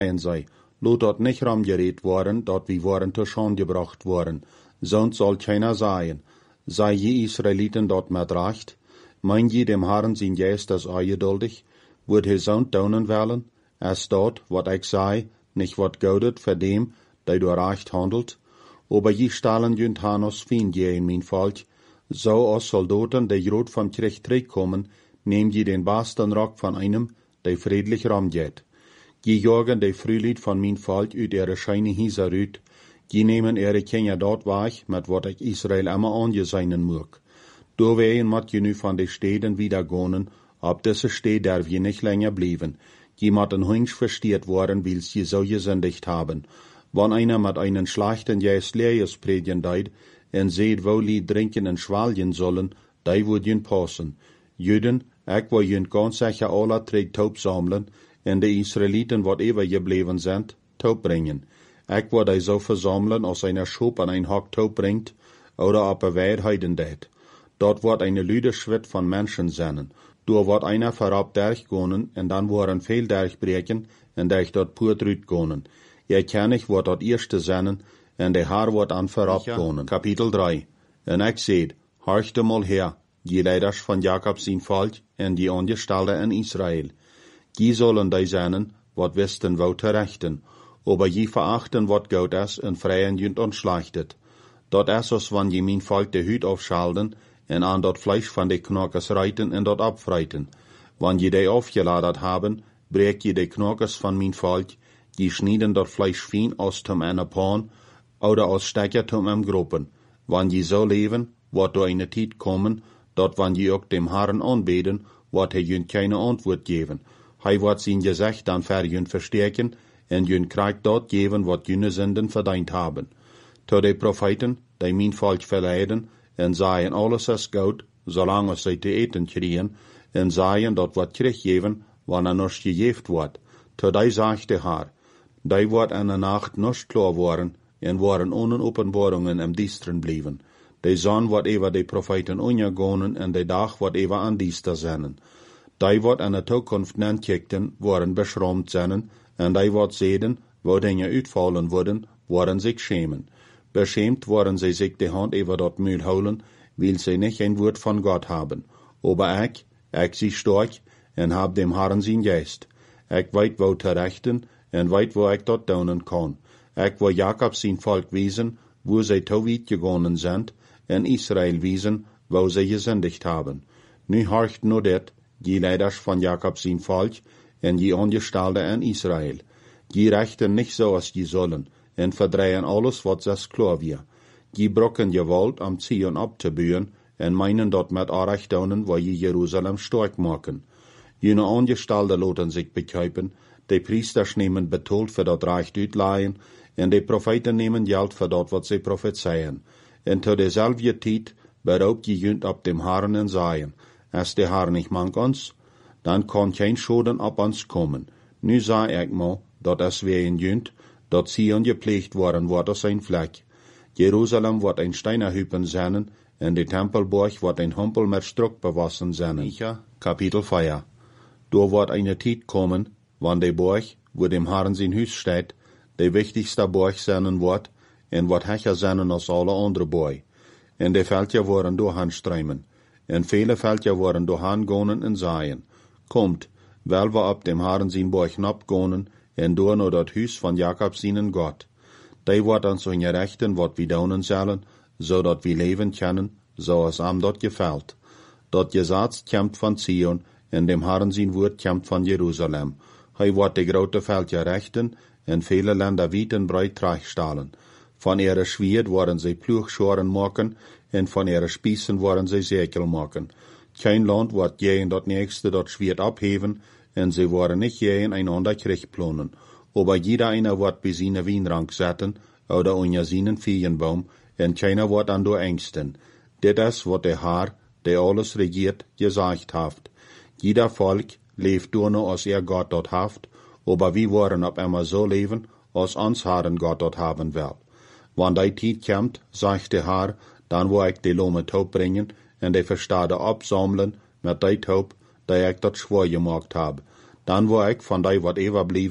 sei, lot dort nicht ramgeredet worden, dort wie waren zur Schande gebracht worden, sonst soll keiner sein. Sei je Israeliten dort mit Recht, mein je dem Herrn sein Geist das ungeduldig, wird he sonst daunen wollen, als dort, wat ich sei, nicht wat gaudet für dem, der du Recht handelt, aber je stahlen jünd Hanos Fiend je in mein Volk, so als Soldaten, die rot vom Krieg zurückkommen, nehm je den besten Rock von einem, der friedlich ramgeht. Je jagen de Frühlied von mein Volk uit ihre scheine Hieser rüt, je nehmen ihre Kinder dort weich, mit wat ich Israel immer angeseinen mag. Du wehen mat je nu von de Städten wieder gonen, ob diese Städte darf je nicht länger blieben. Je mat ein Hunsch verstiert worden, wills je so gesündigt haben. Wann einer mit einen schlechten Geist Lehrers predigen deit, en seht, wo li trinken en schwaljen sollen, dei würd jen passen. Juden, ich will jen ganz sicher alle trägt Taub sammeln, en de Israeliten, wat ever gebleven sind, Taub bringen. Ich will die so versammeln, als einer Schop an ein Hack Taub bringt, oder ab a Weid heiden det. Dort wird eine lüde Schritt von Menschen sein. Dort wird einer vorab durchgehen, en dann werden viel durchbrechen, en durch dort pur drütgehen. Ihr kenn ich, wird dort erste sein, en de Haar wird an vorab gehen. Kapitel 3. En ich seht, horchte mal her, die Leiders von Jakob sein Volk, en die Angestellte in Israel. Die sollen die sein, wat wisten wo te rechten, aber je verachten wat gut is, en freien jünd und schlechtet. Dort is als wann je mein Volk de Hüt aufschalden, en an dort Fleisch von de Knockers reiten en dort abfreiten. Wann je de aufgeladen haben, brek je de Knockers von mein Volk, die schnieden dort Fleisch fein aus zum einer Pan, oder aus Stecker zum einem Gruppen. Wann je so leben, wird do eine Zeit kommen, dort wann je auch dem Herrn anbeten, wird jünd keine Antwort geben. Wird sein Gesicht dann für jünd verstärken, en jünd kriegt dort geben, wat jüne Sünden verdient haben. To de Propheten, die mein Volk verleiden, en sagen alles ist gut, solange sie te eten kriegen, en sagen dort wat Krieg geben, wann noch gejeft wird. To die sagt der Herr, die wird an der Nacht nicht klar worden, en waren ohne Openbarungen im Diensten blieben. Die Sonne wird ever die Propheten untergehen, en die Dag wird ever an Dienster sein. Die wird an der Zukunft nankickten, waren beschraubt sein, en die wird sehen, wo Dinge uitfallen würden, worden sich schämen. Beschämt worden sie sich die Hand ever dort Müll holen, weil sie nicht ein Wort von Gott haben. Aber ich sie stark, en hab dem Herrn sein Geist. Ich weit wo te rechten, en weit wo ich dort daunen kann. Ich will Jakob sein Volk wiesen, wo sie to weit gegangen sind, en Israel wiesen, wo sie gesündigt haben. Nu horcht nur det, die Leiders von Jakob sein Volk, en die Angestellte in Israel. Die rechten nicht so, als die sollen, en verdrehen alles, was das klar wir. Die brocken Gewalt am Zion abzubühen, en meinen dort mit Arachtonen, wo je Jerusalem stark machen. Jene Angestellte loten sich bekäupen, die Priester nehmen Betol für dort Reich uitleihen, en die Propheten nehmen Geld für dort, was sie prophezeien. En zu derselben Zeit beraubt die Jünd ab dem Herrn en sagen, als der Herr nicht mag uns, dann kann kein Schaden ab uns kommen. Nu sag ich mal, dort es wir in Jünd, dort Zion gepflegt worden wird aus ein Fleck. Jerusalem wird ein Steinerhüpen sein, en die Tempelburg wird ein Humpel mit Struck bewassen sein. Kapitel 4. Da wird eine Zeit kommen, wann die Burg, wo dem Herrn sein Haus steht, die wichtigste Burg sein wird, en wird hecher sein als alle andere Burg. En die Felder worden durchstreimen, en viele Felder worden durchgehen en sagen, kommt, weil wir ab dem Herrn sein Burg abgehen, en durch nur das Haus von Jakob seinen Gott. Die wird uns in Rechten, wat wir daunen sollen, so dat wir leben können, so es am dort gefällt. Dort Gesetz kämpft von Zion, en dem Herrn sein Wort kämpft von Jerusalem. Wird die große Felder rechten, en viele Länder weit und breit trachstahlen. Von ihrer Schwert worden sie Pluchschoren machen, en von ihrer Spießen worden sie Säkel machen. Kein Land wird je in das nächste dort Schwert abheben, en sie worden nicht je in einander Krieg planen. Aber jeder einer wird bei seiner Wienrank setzen, oder unter seinen Feigenbaum, en keiner wird an do ängsten. Dit is wat der Herr, der alles regiert, gesagt haft. Jeder Volk lebt nur als Gott dort haft, aber wir wollen ab immer so leben, als uns Herren Gott dort haben will. Wann die Zeit kommt, sagt der Herr, dann will ich die Lohme Taub bringen, en die Verstade absammeln, mit die Taub, die ich dort schwor gemacht hab. Dann will ich von die wat ever blieben,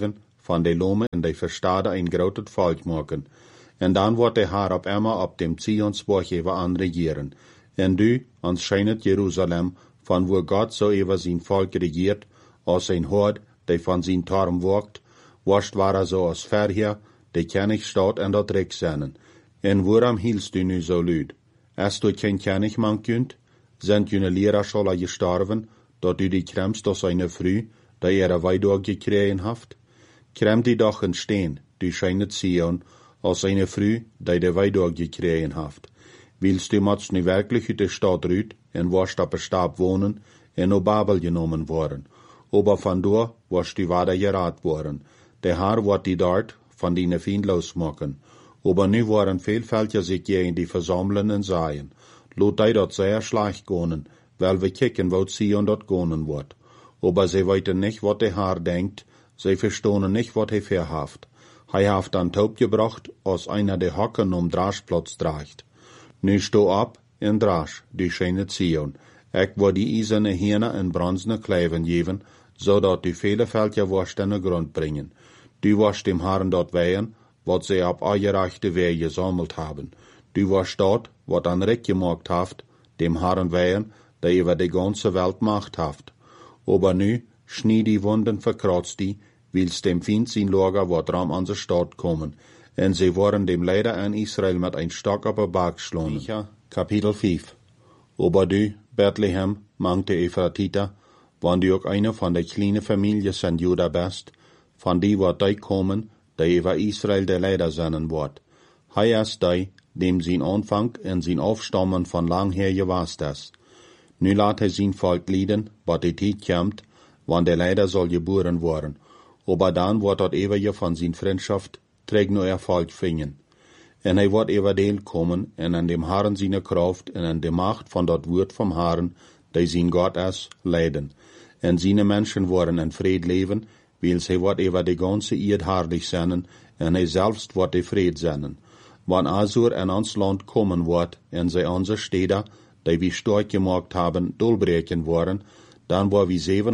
van de Lome en de Verstade een groot volk maken. En dan wordt de Haar op immer op dem Zionsborg even aanregieren. En du, ons schijnet Jeruzalem, van waar God zo even zijn volk regiert, als zijn hoord, die van zijn torm walkt, worst waar zo als verheer, die kennig staat en dat rijk zijn. En waarom hielst du nu zo luid? Als du geen kennig man kunt, zijn jene leraar al gestorven, dat u die kremst als een vrouw, die ihre Weidog gekregen haft? Krem die doch een steen, du schijnet Sion, als een vrouw, die de Weidog gekregen haft. Willst du mots nu wirklich uit de stad uit, en worst op een Stab wohnen, en op Babel genomen worden? Aber van door worst du weiter geraad worden. De Haar wordt die dort van die Fiend losmaken. Aber nu worden veel Völker sich gegen die versammeln en sagen, lot die dort sehr schlecht gonen, weil wir kicken, wo Sion dort gonen wird. Aber sie weten nicht, wat de Haar denkt, sie verstonen nicht, wat hij verhaft. Hij haft dan taub gebracht, als einer de Hocken Draschplatz draagt. Nu sto op en drasch, die schöne Zion. Ik wil die eiserne Hirne en bronzene Kleiven geven, zodat die vele Völker worst in de grond bringen. Du wirst dem Herrn dort weihen, wat sie op eugerechte Wehe gesammelt haben. Du wirst dort, wat an Recht gemacht haft, dem Herrn weihen, der über die ganze Welt Macht haft. Aber nu, schnie die Wunden verkratzt die, willst dem Feind sein Lager wat ram an der Stadt kommen. En sie waren dem Leider an Israel mit ein Stock op een Berg geschlagen. Kapitel 5. Aber du, Bethlehem, mangte Ephratita, wann du auch eine von der kleinen Familie von Juda bist, von die wat die kommen, die über Israel der Leider sein wird. Hij ist die, dem sein Anfang en sein Aufstammen von lang her gewast ist. Nu laat hij sein Volk lieden, wat die Zeit kommt, wann der Leider soll geboren worden. Aber dann wird dort ewige von sein Freundschaft trägt nur Erfolg finden. En hij wordt über deel kommen, en an dem Herrn seine Kraft, en an der Macht von dort Wort vom Herrn, die sein Gott ist, leiden. En seine Menschen worden in Fried leben, weil sie wird über die ganze Erde herrlich sein, en hij selbst wird die Fried sein. Wann Asur in ons Land kommen wird, en sie unsere Städte, die wir stark gemacht haben, durchbrechen worden, dann war wie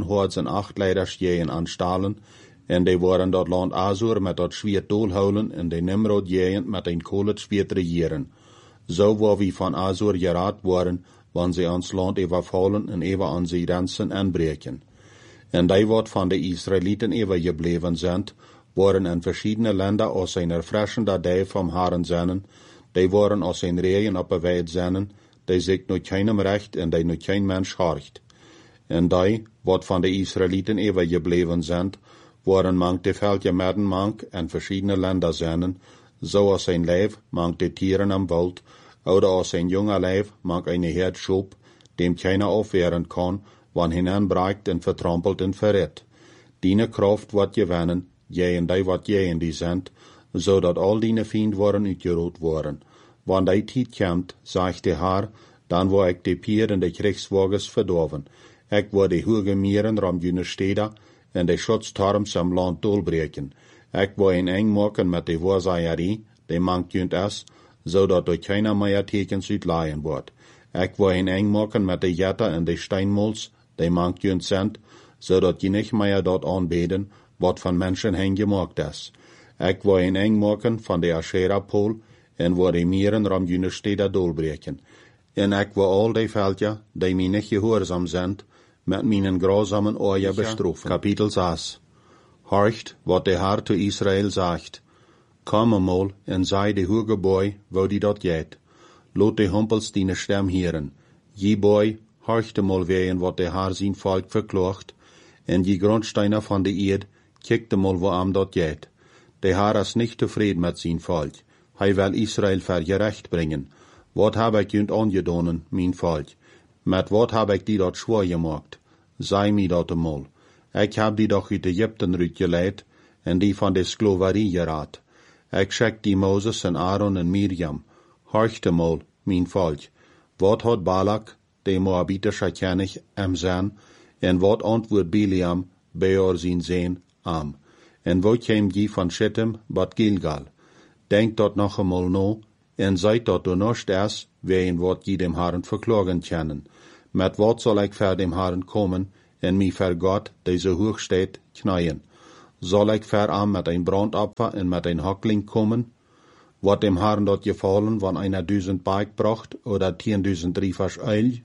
708 Leider stehen anstallen, en die waren dat Land Asur met dat Schwert doorhouden en de Nimrod jegend met een kolet Schwert regieren. Zo war wie van Asur geraad worden, wann sie ons Land überfallen en über onze Grenzen aanbreken. En die wat van de Israeliten übergebleven sind, waren in verschiedene Länder aus een erfrischender Dei vom Herrn zijn, die waren aus een Regen op de Welt zijn, die sich nur keinem recht en die nur kein Mensch horcht. En die, wat van de Israeliten übergebleven sind, waren mank de Völker Märden mank en verschiedene Länder zijn, so als ein Leib mank de Tieren am Wald, oder als ein junger Leib mank eine Herd Schub, dem keiner aufwehren kann, wann hinanbreikt en vertrampelt en verrät. Diene Kraft wird gewinnen, jeen die wat jeen die sind, so dat all diene Fiend waren uitgeroot worden. Wann die Tijd komt, sagt de Haar, dan word ik de Pier en de Kriegswagens verdorven. Ik word de hoge Mieren ram jene Stede, en de Schutztorms am Land doorbreken. Ik wil een eng maken met de waarzaaierie, die mank junt is, zodat er keiner meer tekens uitlaaien wordt. Ik wil een eng maken met de jetten en de steinmols, die mank junt zijn, zodat je niet meer dat aanbeden, wat van mensen heen gemaakt is. Ik wil een eng maken van de Asherah-pool, en wil de mieren ram jene steden doorbreken. En ik wil al die Völker, die mij niet gehoorzaam zijn, met mijn grausamen oorja bestroffen. Kapitel 6. Horcht, wat de Herr zu Israel sagt. Kom eenmaal en zei de hoge boy, wo die dat geht. Lot de humpels die stem hieren. Je boy, horcht eenmaal ween wat de Herr zijn volk verklaagt, en je grondsteiner van de eerd, kijkt eenmaal wo am dat geht. De Herr is niet tevreden met zijn volk. Hij wil Israel vergerecht brengen. Wat heb ik junt aangedonen, mijn volk? Met wat heb ik die dat schwaar gemaakt? Zei mij dat eenmaal. Ik heb die doch uit Egypten uitgeleid, en die van de skloverie geraad. Ik schik die Moses en Aaron en Miriam. Horcht eenmaal, mijn volk. Wat had Balak, de Moabitische König, zijn, en wat antwoord Biliam, Beor zijn zeen, am. En wat kwam die van Shittim, bat Gilgal. Denk dat nog eenmaal no, en zei dat er nog is, ween wat je dem Herrn verklagen kennen. Met wat zal ik voor dem Herrn komen, en mij voor God, die zo hoog steht, knieën. Zal ik veraan met een brandopfer en met een hakling komen? Wordt dem Herrn dat gefallen, wann einer 1000 Berg bracht oder 10.000 Riefers Öl?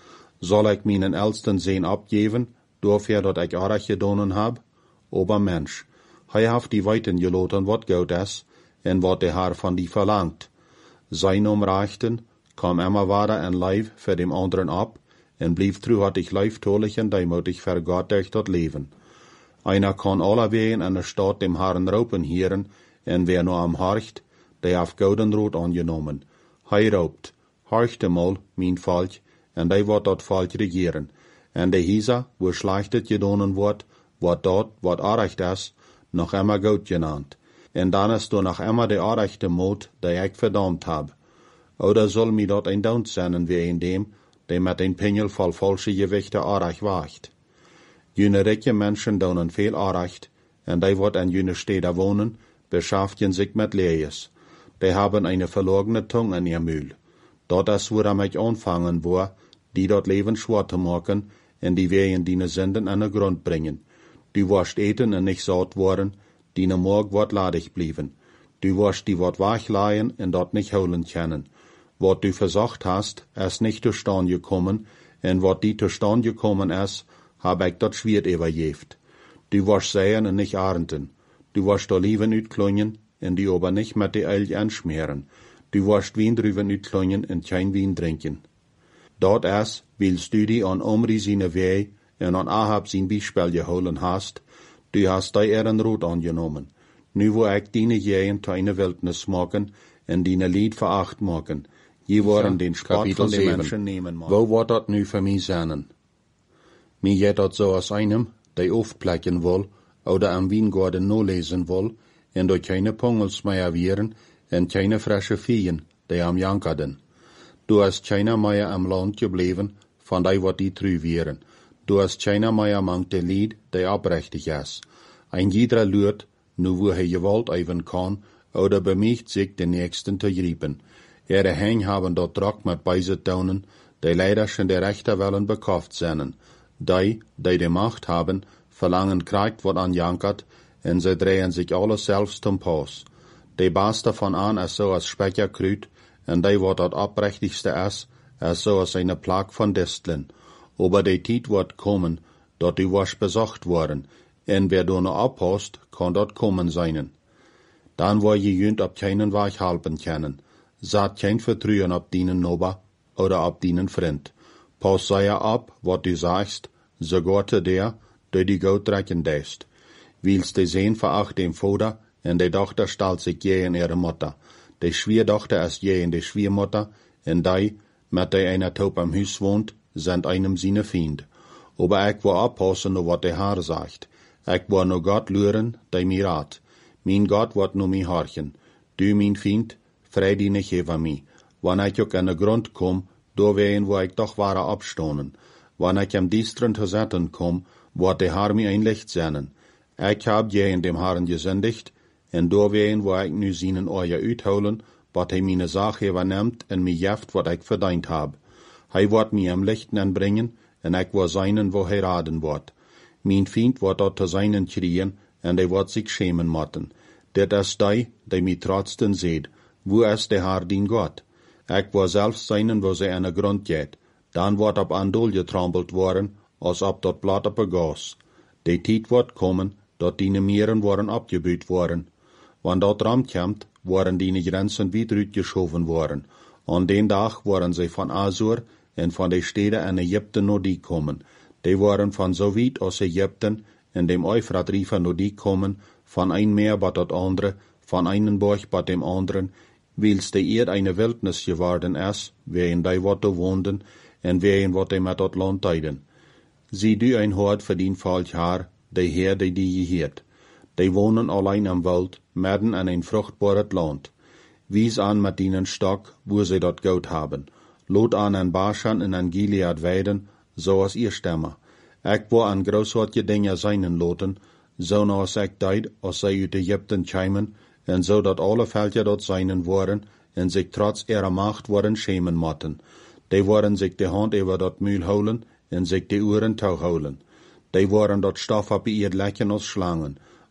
Zal ik mijn ältesten Sehn abgeben, dafür dat ik Arach gedonen hab? Aber Mensch, hij heeft die weiten geloten wat goed is, en wat de Herr van die verlangt. Zijn omreichten, kam immer weiter en Leib für dem anderen ab, en blieb truhartig leiftolig en deimotig für Gott durch dat Leben. Einer kann allerwegen an der Stadt dem Herrn ropen hieren, en wer nur am horcht, der heeft gouden rood angenommen. Hij roept, horchte mal, mijn volk, en die wordt dat volk regieren. En de Hisa, wo schlechtet gedonen wordt, wordt dat, wat arecht is, noch immer goed genannt. En dan is du noch immer de arechte moed, die ik verdammt heb. Oder soll mi dat ein Daunt zijn wie in dem, der met een Pinjel voll falsche Gewichte arech wacht. Jene rijke Menschen donen veel arecht, en die wat in jene steden wohnen, beschaffen sich mit Lees. Die haben eine verlogene Tongue in ihr Mühl. Dat is waar ik anfangen war, die dat Leben schwer te maken, en die wegen die Sünden an den Grund bringen. Du wirst eten en nicht satt worden, die morgen wat ladig blieben. Du wirst die wat wegleihen en dat nicht holen können. Wat du versucht hast, ist nicht zustande gekommen, en wat die zustande gekommen ist, hab ich dat Schwert überjeft. Du wirst säen en nicht ernten. Du wirst da Leben uitklonjen, en die aber nicht mit de Öl anschmieren. Du wirst Wein drüber uitklonjen en kein Wein trinken. Dat is, willst du die an Omri seine Weh en an Ahab sein Beispiel geholen hast, du hast die Ehrenrot angenommen. Nu wo ich deine Jähen zu einer Wildnis machen, en deine Lied veracht machen. Je worden den Spott von den Menschen nehmen. Wo wordt dat nu für mich sein? Mir geht dat so aus einem, der aufplecken will, oder am Weingarten no lesen will, en durch keine Pongels mehr wieren, en keine frische Viehen, die am jankerden. Du hast keiner mehr am Land gebleven, von die wat die trü wieren. Du hast keiner mehr among de Lied, die abrechtig is. Ein jeder lürt, nu wo hij gewalt even kann, oder bemicht sich den Nächsten zu griepen. Ihre Hänge haben dort Druck mit Beisetaunen, die leider schon der Rechte wollen bekauft sind. Die die Macht haben, verlangen Krieg wat anjankert, en sie drehen sich alles selbst zum Pass. Die Baste von an ist so als Specker krüt, en die wat dat abrechtigste is so als eine Plag von Disteln. Aber die Tijd wird kommen, dat du wirst besucht worden, en wer du noch abhast, kann dort kommen sein. Dann wo je jünt ab keinen Weg halten können. Saat kein Vertrauen ab dienen Nober oder ab dienen Freund. Pass sei ab, wat du sagst, so Gott der die Gott recken deist. Willst de Sehn veracht dem Vater, en de Tochter stalt sich je in ihre Mutter. De Schwierdochter ist je in de Schwiermutter, en die, mit der einer Taub am Hüs wohnt, sind einem seine Fiend. Aber ich war abpassen, no wat der Herr sagt. Ich war no Gott lüren, der mir rat. Mein Gott wird no mi horchen. Du, mein Fiend, frei die nicht über mi. Wann ich auch an den Grund komm, do wehen, wo ich doch wahre abstonen. Wann ich am Diestren zu setzen komm, wird der Herr mir ein Licht senden. Ich hab je in dem Herrn gesündigt, en do wehen, wo ich nu seinen Euer uitholen, wat hij meine Sache übernimmt en mi jeft, wat ich verdient hab. Hij wird mir am Lichten anbringen, en ich war seinen, wo hij raden wird. Mein Fiend wird dort zu seinen kriegen, en der wird sich schämen motten. Dit is die mi trotzdem seht, wo ist der Herr din Gott? Ich war selbst seinen, wo sie an den Grund geht. Dann wird ab Andol getrampelt worden, als ob dort Blatt op Gas. Die Tijd wird kommen, dort die Mieren worden abgebüht worden. Wann dort Ram kommt, waren die Grenzen wieder geschoven worden. An den Tag waren sie von Asur en von den Städten in Ägypten noch die kommen. Die waren von so weit aus Ägypten in dem Euphrat-River noch die kommen, von ein Meer bat das andere, von einem Borch bat dem anderen, wils die Erd eine Wildnis geworden ist, wer in die Worte wohnden, en wer in wat mit dat Land teiden. Sie du ein Hort für den Volk haar, die Herr, die geheert. Die wohnen allein am Wald, mitten an ein fruchtbares Land. Wies an mit ihnen Stock, wo sie dort Gold haben. Lot an Baschan in an Gilead weiden, so als ihr Stämmer. Ich war an großartige Dinge seinen loten, so als ich deid, als sie uit Ägypten kämen, en so dat alle Völker dort seinen waren, en sich trotz ihrer Macht waren schämen motten. Die waren sich die Hand über dat Mühl holen, en sich die Uhren tau holen. Die waren dort Stoff ab ihr Lecken als Schlangen.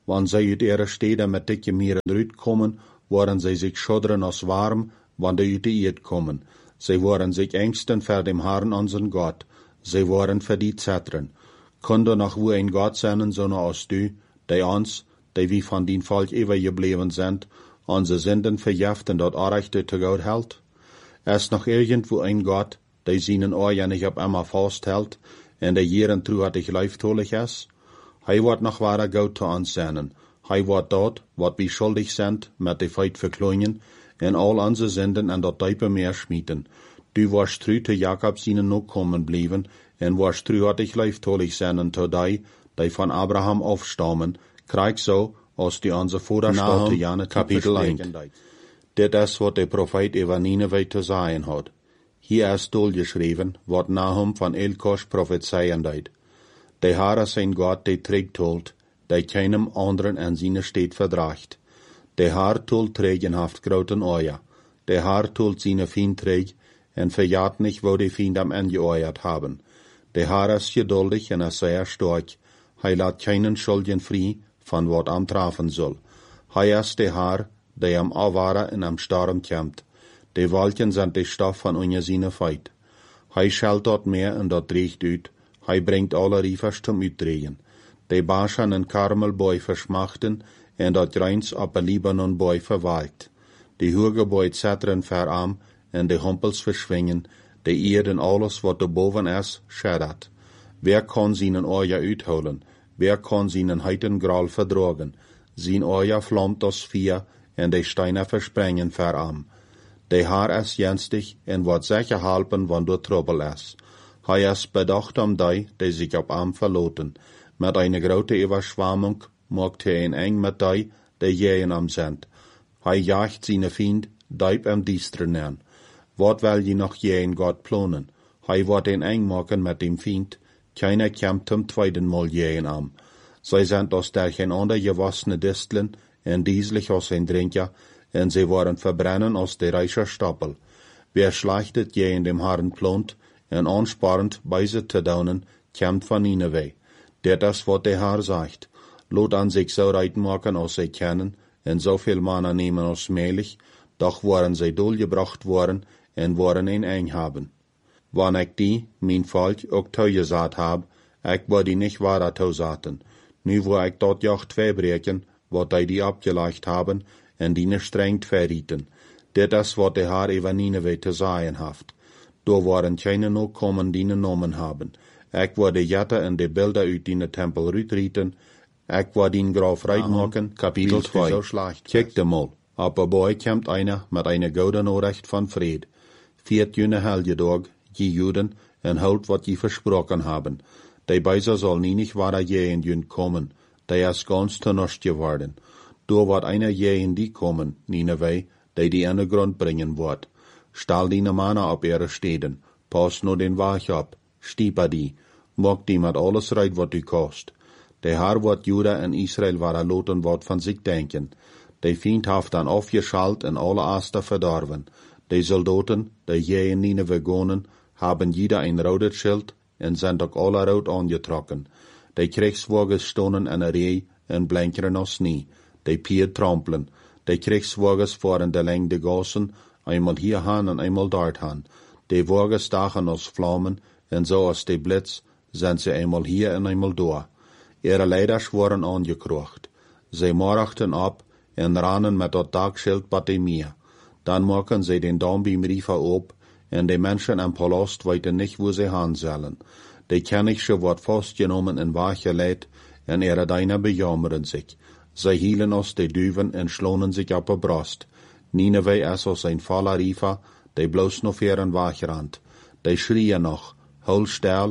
Wanneer zij uit ihre steden met dikke mieren uitkomen, worden zij zich schudderen als warm, wanneer uit de eerd komen. Zij worden zich ängsten voor dem Herrn unseren Gott. Zij worden voor die zetteren. Kunde nog wo ein Gott zijn, so als du, die ons, die wie van dien Volk eeuwig gebleven zijn, onze Sünden verjeft en dat Arrechte te God hält? Es noch irgendwo ein Gott, die seinen Ohren nicht auf einmal festhält, en der jeren truhartig leiftolig is? Hij wordt nog ware Gott te ons zijn. Hij wordt dat, wat wij schuldig zijn, met de feit verkleinen, en al onze Sünden en dat diepe meer schmieten. Du warst true te Jakob seinen Nachkommen blieben, en warst truhartig leiftolig zijn te die van Abraham afstammen, krijg zo, als die onze Vaderstaat te Janne Kapitel 1. Dit is wat de profeet over Nineveh te zeggen had. Hier is geschreven, wat Nahum van Elkosh prophezeien deed. De Herr zijn God, die trägt tolt, die keinem anderen an seine Stadt verdraagt. De Herr tolt trägenhaft groten Oja. De Herr tolt seine Feind träg, en verjaht nicht, wo die Feind am angeeuert haben. De Herr ist geduldig en is sehr stark. Hij laat keinen Schuldigen frei, van wat am trafen soll. Hij is de Herr, die am Awara en am Sturm kämpft. De Wolken sind de Stoff van unje seine Feit. Hij schelt dort meer en dat dreigt uit. Hij brengt alle riefers zum Uitdrehen. De Baschen en Karmelboy verschmachten, en dat reins op een Libanonboy verwalkt. De Hurgeboy zetteren verarm, en de Humpels verschwingen, de Erden alles wat er boven is, scheddert. Wer kann seinen Oja uitholen? Wer kann seinen heiten Graal verdragen? Zijn Oja vlammt als Vier, en de Steine versprengen verarm. De Herr is jenstig, en wordt zeker helpen, wanneer Trouble is. Hij is bedacht die sich op hem verloten. Met eine grote Überschwemmung maakt hij een eng met die jeen am sind. Hij jaagt seine Feind, diep am Diesteren an. Wat wil je nog jeen Gott planen? Hij wordt een eng maken met dem Feind. Keiner kämpft hem tweeden Mal jeen am. Zij sind als der geen ander gewassene Disteln, en dieselig als ein Drinker, en sie worden verbrennen als de reiche Stoppel. Wer schlachtet je in dem Herrn plant, en ansparend bei ze te daunen, kämpft van Nineveh. Dit is wat de Herr sagt. Lot an sich so reit maken als zij kennen, en zoveel mannen nemen als meilig, doch waren zij doorgebracht worden, en worden een eng haben. Wanneer ik die, mijn volk, ook toegezaat heb, ik word die niet waar toezaten. Nu wil ik dat jacht verbreken, wat die abgelegt haben, en die strengt verrieten. Dit is wat de Herr over Nineveh te zeggen heeft. Door waren keine Nachkommen die Namen haben. Ik wil de Jette en de Bilder uit die Tempel uitrieten. Ik wil die Graf reit maken. Kapitel 2. Kijk de mal. Op een boy komt einer met eine gouden Nachricht van vrede. 4 june Helgedag, je Juden, en houdt wat je versproken haben. Die Beiser soll nie nicht wahrer je in Jün kommen. Die is ganz tenuscht geworden. Door wat einer je in die kommen, Nineveh, die an den Grund bringen wird. Stahl die Mannen op ihre Steden, pas nur den Wach ab, stieper die, mag die mit alles reit, wat du kost. Der Herr wird Juda en Israel wahrer loten wat van sich denken. Die Feind haft dan aufgeschalt en alle Aster verdorven. Die Soldaten, die je in Nineveh gonen, haben jeder ein rotes Schild en sind ook alle rood angetrokken. Die Kriegswagen stonen en rei en blinkeren als nie. Die Pier trampelen. Die Kriegswagens fahren de leng de gassen, einmal hier han en einmal dort han. Die Wagen stachen als Flammen, en zo als de Blitz, sind sie einmal hier en einmal da. Ihre Leiders waren angekrocht. Sie marachten ab en rannen met dat Dagschild bij de Meer. Dan maken sie den Dam beim Riefer op, en de Menschen am Palast weten nicht, wo sie han sollen. De Königse wordt vastgenomen en weggeleid, en ihre Diener bejammeren sich. Zij hielen als de duiven en slonen sich op de Brust. Nineveh is als een voller Riefer, die bloos nog veren wegrand. Die schrien nog, hol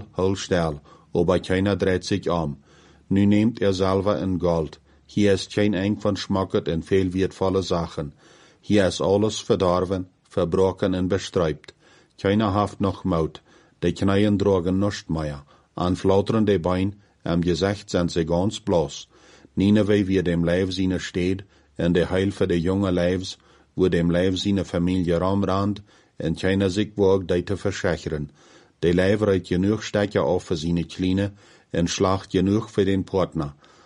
stil, aber keiner dreht sich om. Nu neemt selber in Gold. Hier ist kein eng van schmacket en veel wertvolle Sachen. Hier ist alles verdorven, verbroken en bestrijpt. Keiner haft noch Maut. Die Knieën drogen nichts mehr. An flauterende Bein, am Gesicht sind sie ganz bloß. Nineveh wie dem Leib seine steht, en de Heil für de junge Leibs, wo dem Leib seine Familie rumrannt, en keiner sich wagt, die te verschecheren. De Leib reit genug Stecker auf für seine Kleine, en schlacht genug für den Partner.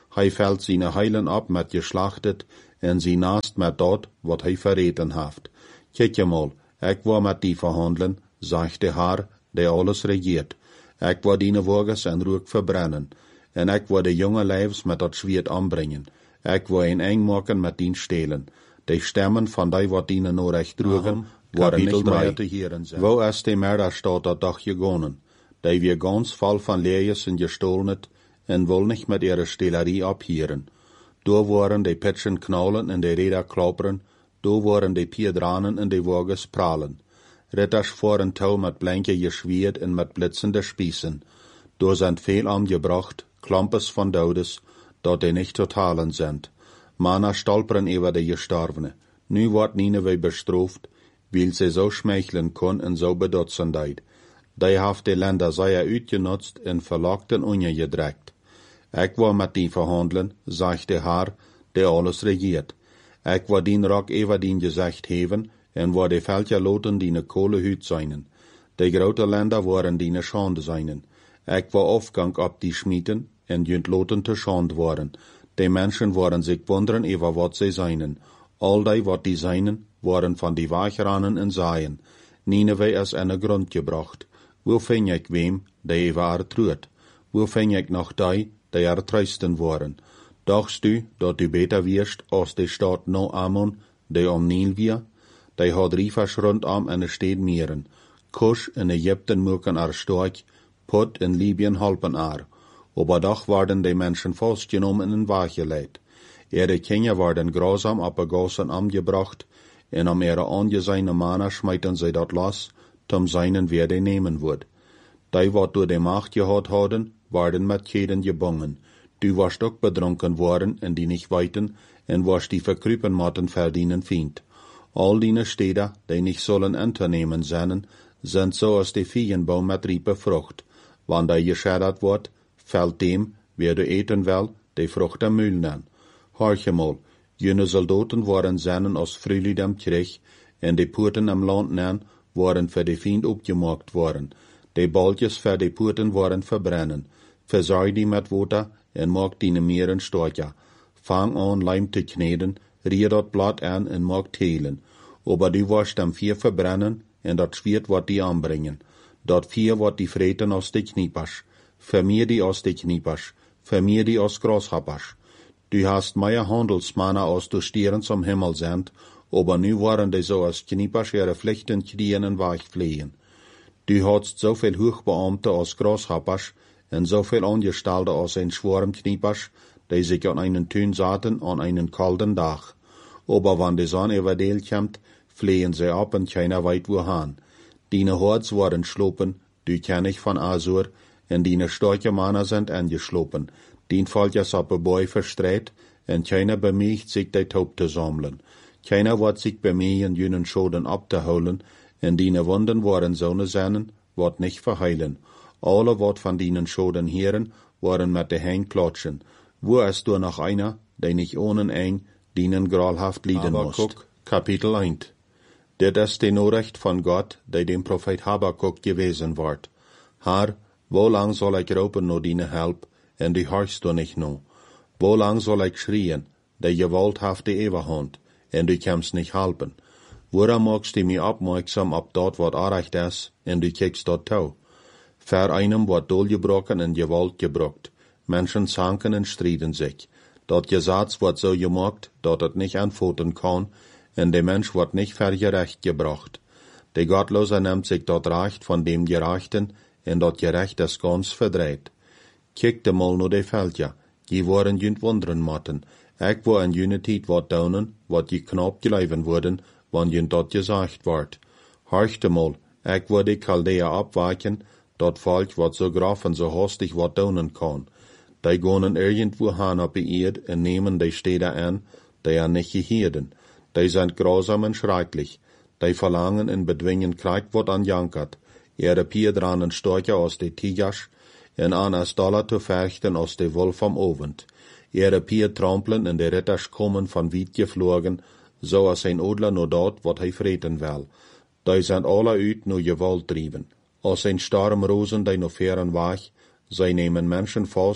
Hij velt zijn heilen op met geslachtet en zijn naast met dat wat hij verreten heeft. Kijk je mal, ik wil met die verhandelen, zegt de Heer, die alles regiert. Ik wil die wagens en rook verbrennen. En ik wil de jonge lijfs met dat zwierd aanbrengen. Ik wil een eng maken met die stelen. De stemmen van die wat die nog recht droegen, worden niet meer te heren zijn. Wo is de meer staat dat dag gegonnen? Die weer ganz vol van lees en gestolen en wil niet met ihre stelerie abhieren. Door waren de pitchen knallen en de reda klapperen, door waren de piedranen en de wagens pralen. Ritters voeren touw met blanke geschwierd en met blitzende spießen. Door zijn veel aangebracht, klampes van dodes, dat die niet totalen zijn. Mannen stolperen over de gestorvene. Nu wordt Nineveh bestraft, weil ze zo schmeichelen kon en zo bedotzendheid. Die heeft de Länder zeer uitgenutzt en verlockten ongedrekt. Ik wil met die verhandelen, zegt de Heer, die alles regiert. Ik wil dien rok over dien gezegd heven, en wil de veldje loten die kolenhuid zijn. De grote Länder worden die schande zijn. Ik wil afgang op die schmieden, en junt loten te schande worden. De mensen worden zich wonderen over wat ze zijn. Al die wat die zijn, worden van die wegeranen en zaaien. Nineveh is in de grond gebracht. Wo vind ik wem, die over haar truert? Wo vind ik nog die er truisten worden? Dachtst du, dat du beter wirst als de stad no Ammon, die om Nil weer? Die had rivers rondom en de stad meren. Kush en Egypten moeken haar stork, Put en Libyen helpen haar. Overdag worden die mensen vastgenomen en weggeleid. Ihre Kinder worden grausam op de gassen aangebracht, en om ihre aangezeine mannen smijten zij dat los, tom seinen wer die nemen wordt. Die wat door de macht gehad hadden, worden met keden gebonden. Du warst ook bedronken worden en die niet weten, en warst die verkrupen matten verdienen vindt. Al die steden, die niet zullen unternehmen zijn zoals de viegenboom met riepe vrucht. Wanneer je geschedderd wordt, fällt dem, wer du eten wel, de vrucht am Mühlen an. Horche mal, jene soldaten worden zijn als Frühling am Krieg, en de poorten am Land nan, worden voor de Feind opgemaakt worden. De baltjes voor de poorten worden verbrennen. Verzorg die met water en maak die meren stortja. Fang aan lijm te kneden, rier dat blad aan en maak telen. Aber du warst am vier verbrennen en dat zwiert wat die aanbrengen. Dat vier wat die vreten als de kniepers. Vermeer die als de kniepers. Vermeer die als graashappers. Du hast meer handelsmannen als du stieren zum Himmel sind, aber nu waren die so als kniepers ihre Pflichten kriegen en wegfliehen. Du hast zoveel hoogbeamte als graashappers en zoveel Angestellte als ein Schwarm kniepers, die sich an einen Tün zaten an einen kalten Tag. Aber wann die Sonne überdeelt kommt, fliehen sie ab und keiner weit wohin. Dine Hords waren schlopen, du kenn ich von Asur, en dine starke Männer sind angeschlopen. Dien valt jas op een boy verstreit, en keiner bemeegt sich die Taub te sammeln. Keiner wordt zich bemehen, jenen Schoden ab te holen, en dine Wunden waren zonen zijn, wat nicht verheilen. Alle wat van dienen Schoden heren, waren met de Hang klatschen. Wo ist du noch einer, die nicht ohne eng, dienen gralhaft lieden muss? Kapitel 1. Dit is de Nachricht von Gott, die dem Prophet Habakuk gewesen ward. Herr, wo lang soll ich roepen no dine help, en du horchst du nicht no? Wo lang soll ich schrien, die Gewalt haft die Eberhand, en du kannst nicht helpen? Woran magst du mich aufmerksam op dat wat arecht is, en du kiekst dat tau? Ver einem wordt dolgebroken en Gewalt gebrokt. Menschen zanken en striden sich. Dat Gesetz wordt so gemacht, dat het nicht antworten kann, en de Mensch wordt nicht vergerecht gebracht. De Gottlose nimmt sich dat Recht von dem Gerechten, en dat Gerecht is ganz verdreht. Kijk de mal no de veldja, die worden junt wonderen matten. Ik wo in jene tijd wat daunen, wat je knap geleiven worden, wann junt dat gezegd wordt. Horch de mal, ik wo de Chaldea abwaken, dat volk wat so graf en so hastig wat daunen kan. Die gonen irgendwo han op de Erd en nemen die steden an, die nicht geheerden. Die sind grausam en schrecklich. Die verlangen en bedwingen Krieg wat an jankert. Ihre Piedranen storcher als de Tigers, en an as Dollar te verchten als de Wolf am Ovend. Ihre Pier trampelen en de Ritters kommen van weit geflogen, so als ein Odler no dat wat hij vreten wil. Die sind alle uit no Gewalt drieben. Als ein Storm rosen die no feren weg, zij nemen Menschen vast,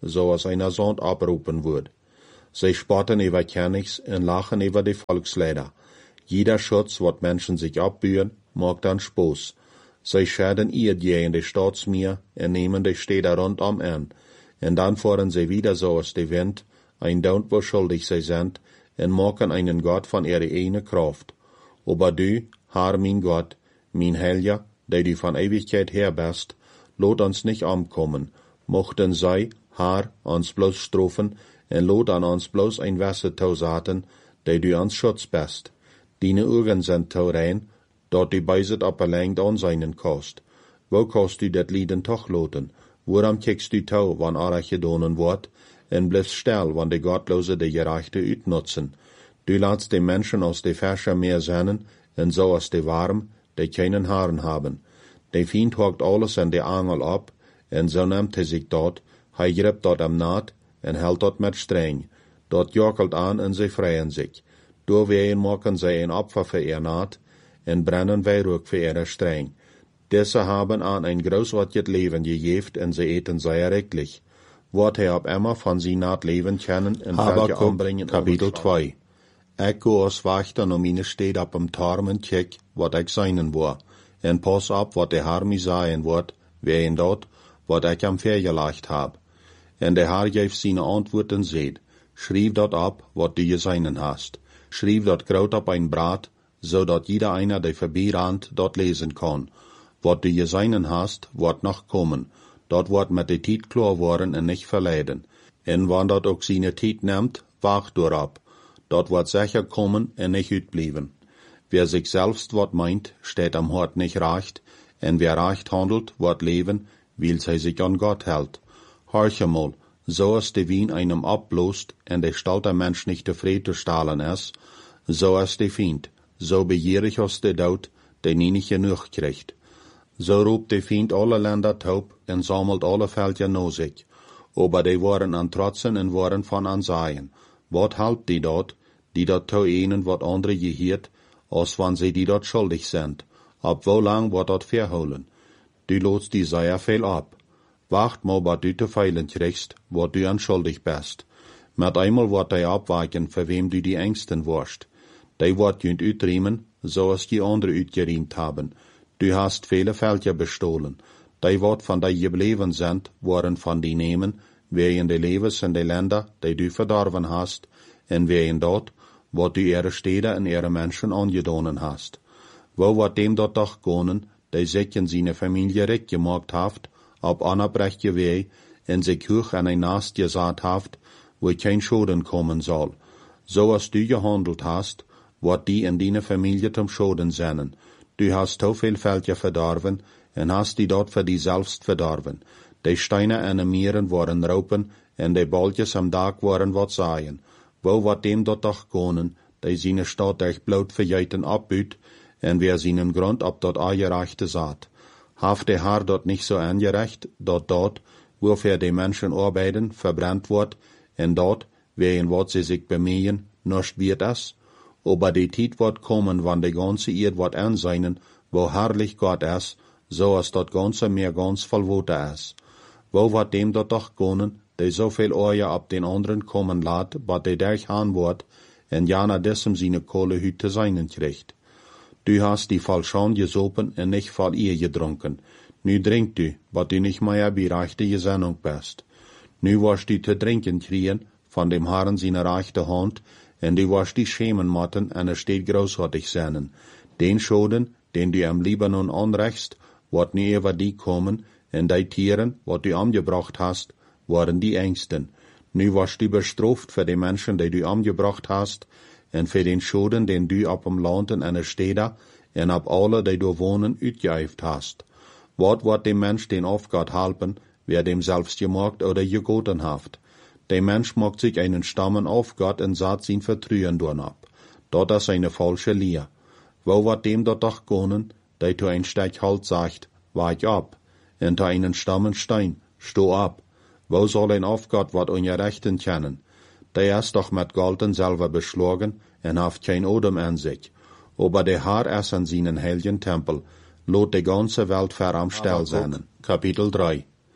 so als einer Sohn abrufen wird. Sie spotten über Königs und lachen über die Volksleider. Jeder Schutz, wat Menschen sich abbühen, macht dann Spaß. Sie schäden ihr je in die Staatsmeer und nehmen die Städte rundum an. Und dann fahren sie wieder so aus dem Wind, ein Daunt, wo schuldig sie sind, und machen einen Gott von ihrer eigenen Kraft. Aber du, Herr mein Gott, mein Helger, der du von Ewigkeit her bist, lot uns nicht umkommen, mochten sei, Herr, uns bloß strafen, und lot an uns bloß ein Wasser tausaten, der du uns Schutz bist. Deine Augen sind tau rein, dort die beiset abgelenkt an seinen Kost. Wo kannst du dat Lieden toch loten? Woran kickst du tau, wann Arach gedonen wordt, en bliffst still, wann die Gottlose die Gerechte utnutzen? Du lässt die Menschen aus de Fäscher Meer sennen, en so aus de Warm, die keinen Haaren haben. De Feind hockt alles in de Angel ab, en so nimmt sich dort, hij grip dort am Naht, en hält dort mit streng. Dort jockelt an en sie freien sich. Doorween maken zij een Opfer für ihr Naht, en brennen Weihrauch für ihre streng. Diese haben an ein großartiges Leben gejeft, en sie eten sehr rechtlich. Wat hij op immer von sie Naht leben können, en welche umbringen. Kapitel 2. Ik go als wachter om meine steed op dem Turm en kijk wat ik zijn war. En pas op wat de Herr mir sagen wordt, ween dort, wat ik am vergelegt hab. En de Herr geeft seine Antwort en seht, schrieb dort ab, wat du geseinen hast. Schrieb dort groot op ein Brat, so dat jeder einer, der vorbeirand, dort lesen kann. Wat du geseinen hast, wordt noch kommen. Dort wordt met de Tiet klar worden en nicht verleiden. En wann dort ook seine Tiet nimmt, wacht dorab. Dort wordt sicher kommen en nicht utblieben. Wer sich selbst wat meint, steht am Hort nicht recht, en wer recht handelt, wordt leben, weil sie sich an Gott hält. Horche mal, so als de Wien einem abblost, en de stolter Mensch nicht tevreden stahlen ist, so als de Feind, so begierig als de Dood, der nie nicht genug kriegt. So roept de Feind alle Länder taub en sammelt alle Völker no sich. Aber die waren an Trotzen en waren von Ansaien. Wat halt die dort to einen wat andere gehiert, als wann sie die dort schuldig sind? Ab wo lang wat dort verholen? Du lotst die sehr viel ab. Wacht mal, wat du te feilen kriegst, wat du anschuldig bist. Met einmal wat die abweichen, für wem du die Ängsten warst. Die wat jünt utriemen, so als die andere utgeriemt haben. Du hast viele Völker bestohlen. Die wat von die geblieben sind, waren von die nehmen, wegen de Levens in de Länder, die du verdorven hast, en wegen dort, wat du ihre Städte en ihre Menschen angedonen hast. Wo wat dem dort doch gonen, die sich in seine Familie recht gemacht haft, ob anerbrechtje weh, en sich hoch an ein Nast gesaat haft, wo kein Schaden kommen soll. So als du gehandelt hast, wat die in deine Familie zum Schaden sennen. Du hast so viel Völker verdorven, en hast die dort für die selbst verdorven. Die Steine an den Meeren waren Raupen, en die Bolletjes am Tag waren wat Seien. Wo wat dem dort doch gonen, die seine Stadt durch Blut verjeiten abbüt, en wer seinen Grund ab dort angereichte saat. Haft der Herr dort nicht so angerecht, dort, wofür die Menschen arbeiten, verbrannt wird, en dort, wegen wat sie sich bemühen, nicht wird es. Aber die Zeit wird kommen, wann die ganze Erde wird anseinen, wo herrlich Gott ist, so als dort ganze Meer ganz voll Wasser ist. Wo wird dem dort doch gonen, der so viel Euer ab den anderen kommen lässt, wat der durchhauen wird, en jana dessen seine Kohlehüte seinen kriegt. Du hast die voll Schaum gesopen en nicht voll ihr getrunken. Nu trink du, wat du nicht mehr bei rechte Gesinnung bist. Nu wirst du zu trinken kriegen, von dem Herrn seine rechte Hand, en du wirst die schämen motten, en es steht großartig seinen. Den Schaden, den du am Libanon anrechst, wird nie über die kommen, en die Tieren, wat du angebracht hast, waren die Ängsten. Nu wirst du bestraft für die Menschen, die du angebracht hast, en für den Schaden, den du ab dem Land in einer Städte, en ab alle, die du wohnen, utgeeift hast. Wat wird dem Mensch den auf Gott halten, wer dem selbst gemacht oder gegoten haft? Der Mensch macht sich einen Stammen auf Gott und sagt sein Vertrauen durch ab. Dort ist eine falsche Lehre. Wo wird dem dort doch gonen, der zu ein Stück halt sagt, weich ab, und zu einen Stammen Stein, steh ab. Wo soll ein auf Gott wat ungerechten kennen? Der ist doch mit Golden selber beschlagen und haft kein Odem an sich. Aber der Herr ist an seinen heiligen Tempel, lot die ganze Welt für am Stell sein. Kapitel 3.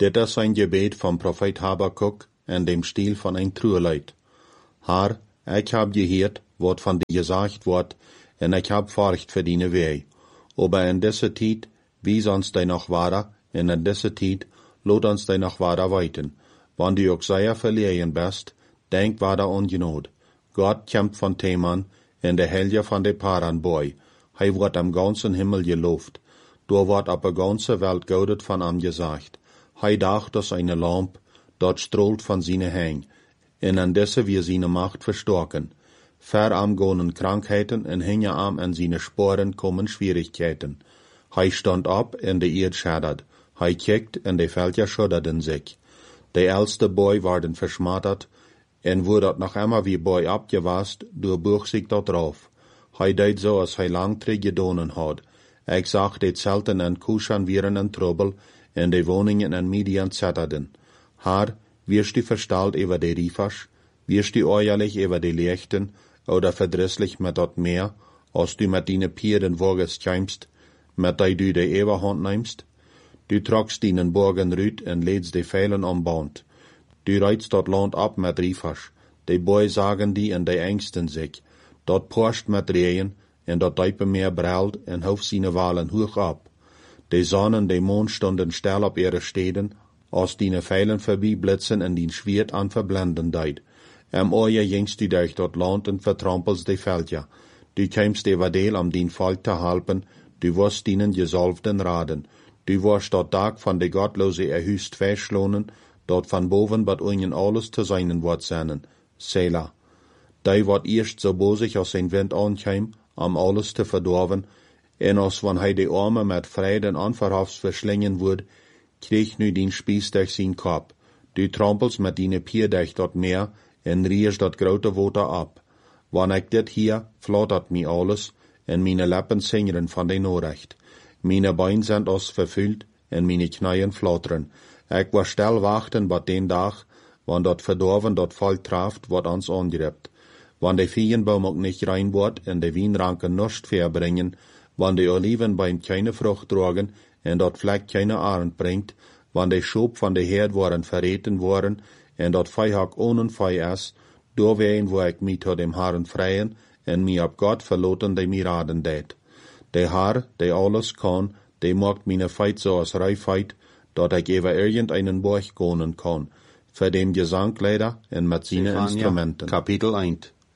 Dit is een gebed van profeet Habakuk in dem Stil van een Trueleid. Haar, ik heb gehoord wat van dir gesagt wordt, en ik heb furcht voor dine weh. Aber in deze tijd, wies ons die nog ware, en in deze tijd, laat ons die nog ware weten. Wanneer du ook zeer verlegen bist, denk ware ongenood. Gott kämpft von Theman, en de helge van de Paran boy. Hij wordt am ganzen Himmel geloofd. Door wordt op de ganze Welt goudet van am gesagt. Hij dacht als eine Lamp, dort strahlt von seine Hang, en an desse wir seine Macht verstärken. Ver am gonen Krankheiten en hinge am an seine Sporen kommen Schwierigkeiten. Hij stand op en de Erd schaddert. Hij kijkt en de Felder schudderten sich. De älteste Boy werden verschmattert, en wo dat noch immer wie Boy abgewast, durchbuch sich dort drauf. Hij deed so, als hij lang gedonen had. Ik zag de Zelten en Kushan wieren en Trouble, en de woningen en Midian zetterden. Haar, wirst du verstalt über de Rifas, wirst du euerlich über de Lechten, oder verdrisslich met dat Meer, als du met dine Pieren woges kämpst, met die du de Eberhand nimmst? Du tragst dinen Borgen rüt en leedst de Pfeilen ombaunt. Du reizt dat Land ab met Rifas, de Boy sagen die en de engsten sich. Dat porscht met Regen, en dat Deipe Meer brelt en hoeft sine Walen hoog ab. De Sonne en de Mond stonden stil op ihre Steden, als dine Pfeilen voorbij blitzen en dien Schwert an verblenden deed. Oje jingst du durch dat Land en vertrampelst de Velja. Du kämst de Wadeel om dien Volk te helpen, du wirst dienen gesalften raden. Du wirst dat Tag van de Gottlose erhüst verschlonen, dat van boven bat ihnen alles te seinen wordt zijn. Selah. Die wordt eerst so bosig als zijn wind aankwam, om alles te verdorven, en als wann hij de Arme met Frieden onverhofs verschlingen wordt, kreeg nu dien Spieß durch zijn kop. Du trampelst met dine Pier durch dat Meer, en rierst dat grote water ab. Wann ik dit hier, flattert mi alles, en meine Lippen zingeren van de Norrecht. Meine Beine sind als verfüllt, en meine Knieën flatteren. Ik was stil wachten bat den Dag, wann dat verdorven dat Volk traft, wat ons angreift. Wann de Viehenbaum ook nicht rein wordt, en de Wienranken nichts verbringen, wann de Olivenbeim keine Frucht tragen, en dat Fleck keine Arend bringt, wann de Schop van de Herd waren verreten worden, en dat Feihak ohne Fei is, doorween wo ik mi tot dem Herren freien, en mi ab Gott verloten de Miraden deed. De Herr, de alles kan, de maakt meine Feit so als Reifheit, dat ik über irgendeinen Borg konen kan, für dem Gesangleider en met seine Instrumenten. Kapitel 1.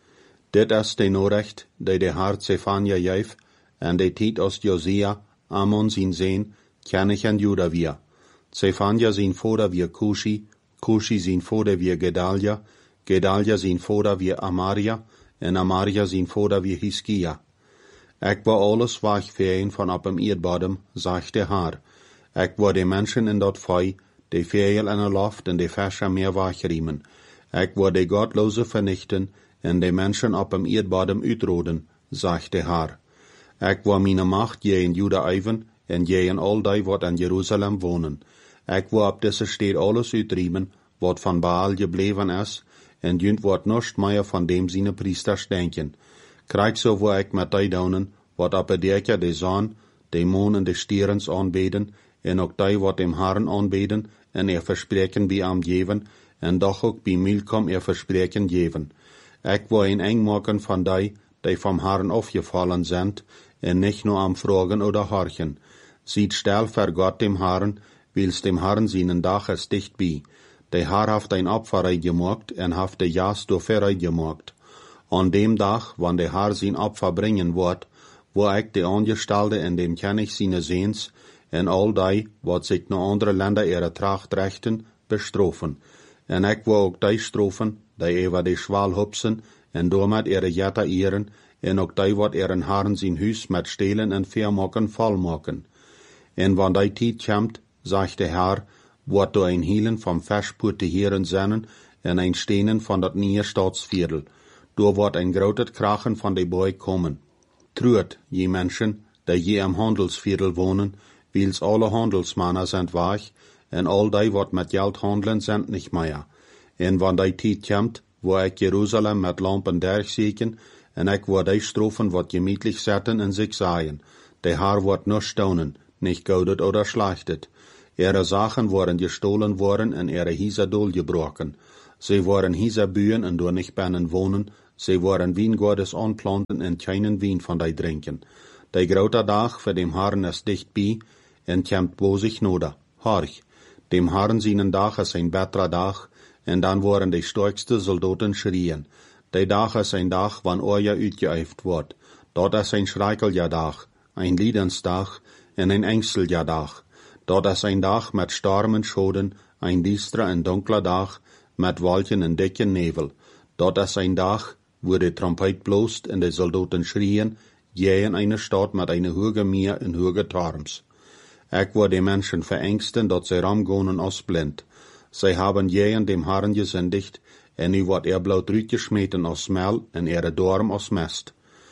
Dit is de Norrecht, de Herr Zephania geef, en de tijd als Josia, Ammon zijn zeen, Kenich en Juda weer. Zephania zijn vader weer Kushi, Kushi zijn vader weer Gedalia, Gedalia zijn vader weer Amaria, en Amaria zijn vader weer Hiskia. Ik wou alles wegveen van op hem Erdbodem, zegt de Herr. Ik wou de mensen in dat Feu, de Vegel in de Luft en de Fische meer wegriemen. Ik wou de Gottlose vernichten en de mensen op hem Erdbodem uitroden, zegt de Herr. Ik wou mijn Macht je in Juda even en je in al die wat in Jeruzalem wonen. Ik wou op deze stad alles uitriemen, wat van Baal gebleven is, en junt wordt nichts meer van dem seine Priesters denken. Krijg zo wou ik met die donen, wat op de derke de zon, de maan en de stierens aanbeden, en ook die wat dem Herren aanbeden, en verspreken bij am geven, en doch ook bij Milkom verspreken geven. Ik wou een eng maken van die vom Herren aufgefallen sind, en nicht nur am Fragen oder Horchen. Sieht still vor Gott dem Herren, wils dem Herren seinen Dach ist dicht bei. Der Herr haft ein Opfer gemacht, en haft de Jas durch gemacht. An dem Dach, wann der Herr sein Opfer bringen wird, wo ich de Angestellte in dem König seine Sehens, en all die, wat sich no andere Länder ihre Tracht rechten, bestrofen. En ich wo ook die strofen, die über de Schwal hupsen, en damit ihre Jetta ehren, en ook die wat ihren Herren sein Hus mit Stehlen en Vermaken vollmaken. En wann die Tijd kommt, sagt der Herr, wird du ein Hielen vom Verspurte Heeren sennen, en ein Stehnen von dat nieuwe Staatsviertel. Du wird ein grotet Krachen von de Boy kommen. Truet, je Menschen, die je am Handelsviertel wohnen, wils alle Handelsmannen sind weg, en all die wat mit Geld handeln sind nicht mehr. En wann die Tijd kommt, wo ich Jerusalem mit Lampen durchsehen, en ich wo die Strophen wat gemütlich setzen en sich sagen, der Herr wird nur staunen, nicht goudet oder schlechtet. Ihre Sachen waren gestohlen worden en ihre Hieser doorgebrochen. Sie waren Hieser bühen en door nicht binnen wohnen. Sie waren Wiengodes anplanten en keinen Wien von dei drinken. Dei grote dag für dem Herrn ist dicht bei, en kämmt bosig noda. Horch, dem Herrn seinen Dag ist ein betterer Dag, en dan waren die stärkste Soldaten schrien. Dei Dag ist ein Dag, wann Oja uitgeëift wordt. Dort ist ein schreikelja Dag, ein Liedensdag en ein ängstlicher Dag. Dort ist ein Dag mit Storm en Schoden, ein düsterer en dunkler Dag, mit Wolken en dicken Nebel. Dort ist ein Dag, wo die Trompet bloßt en die Soldaten schrien, jähen eine Stadt mit eine hoge Meer en hoge Turms. Ich war die Menschen verängsten, dat sie ramgonen als blind. Sie haben jähen dem Herrn gesündigt, en nu wordt bloot uitgesmeten als Mel en ihre Dorm als Mest.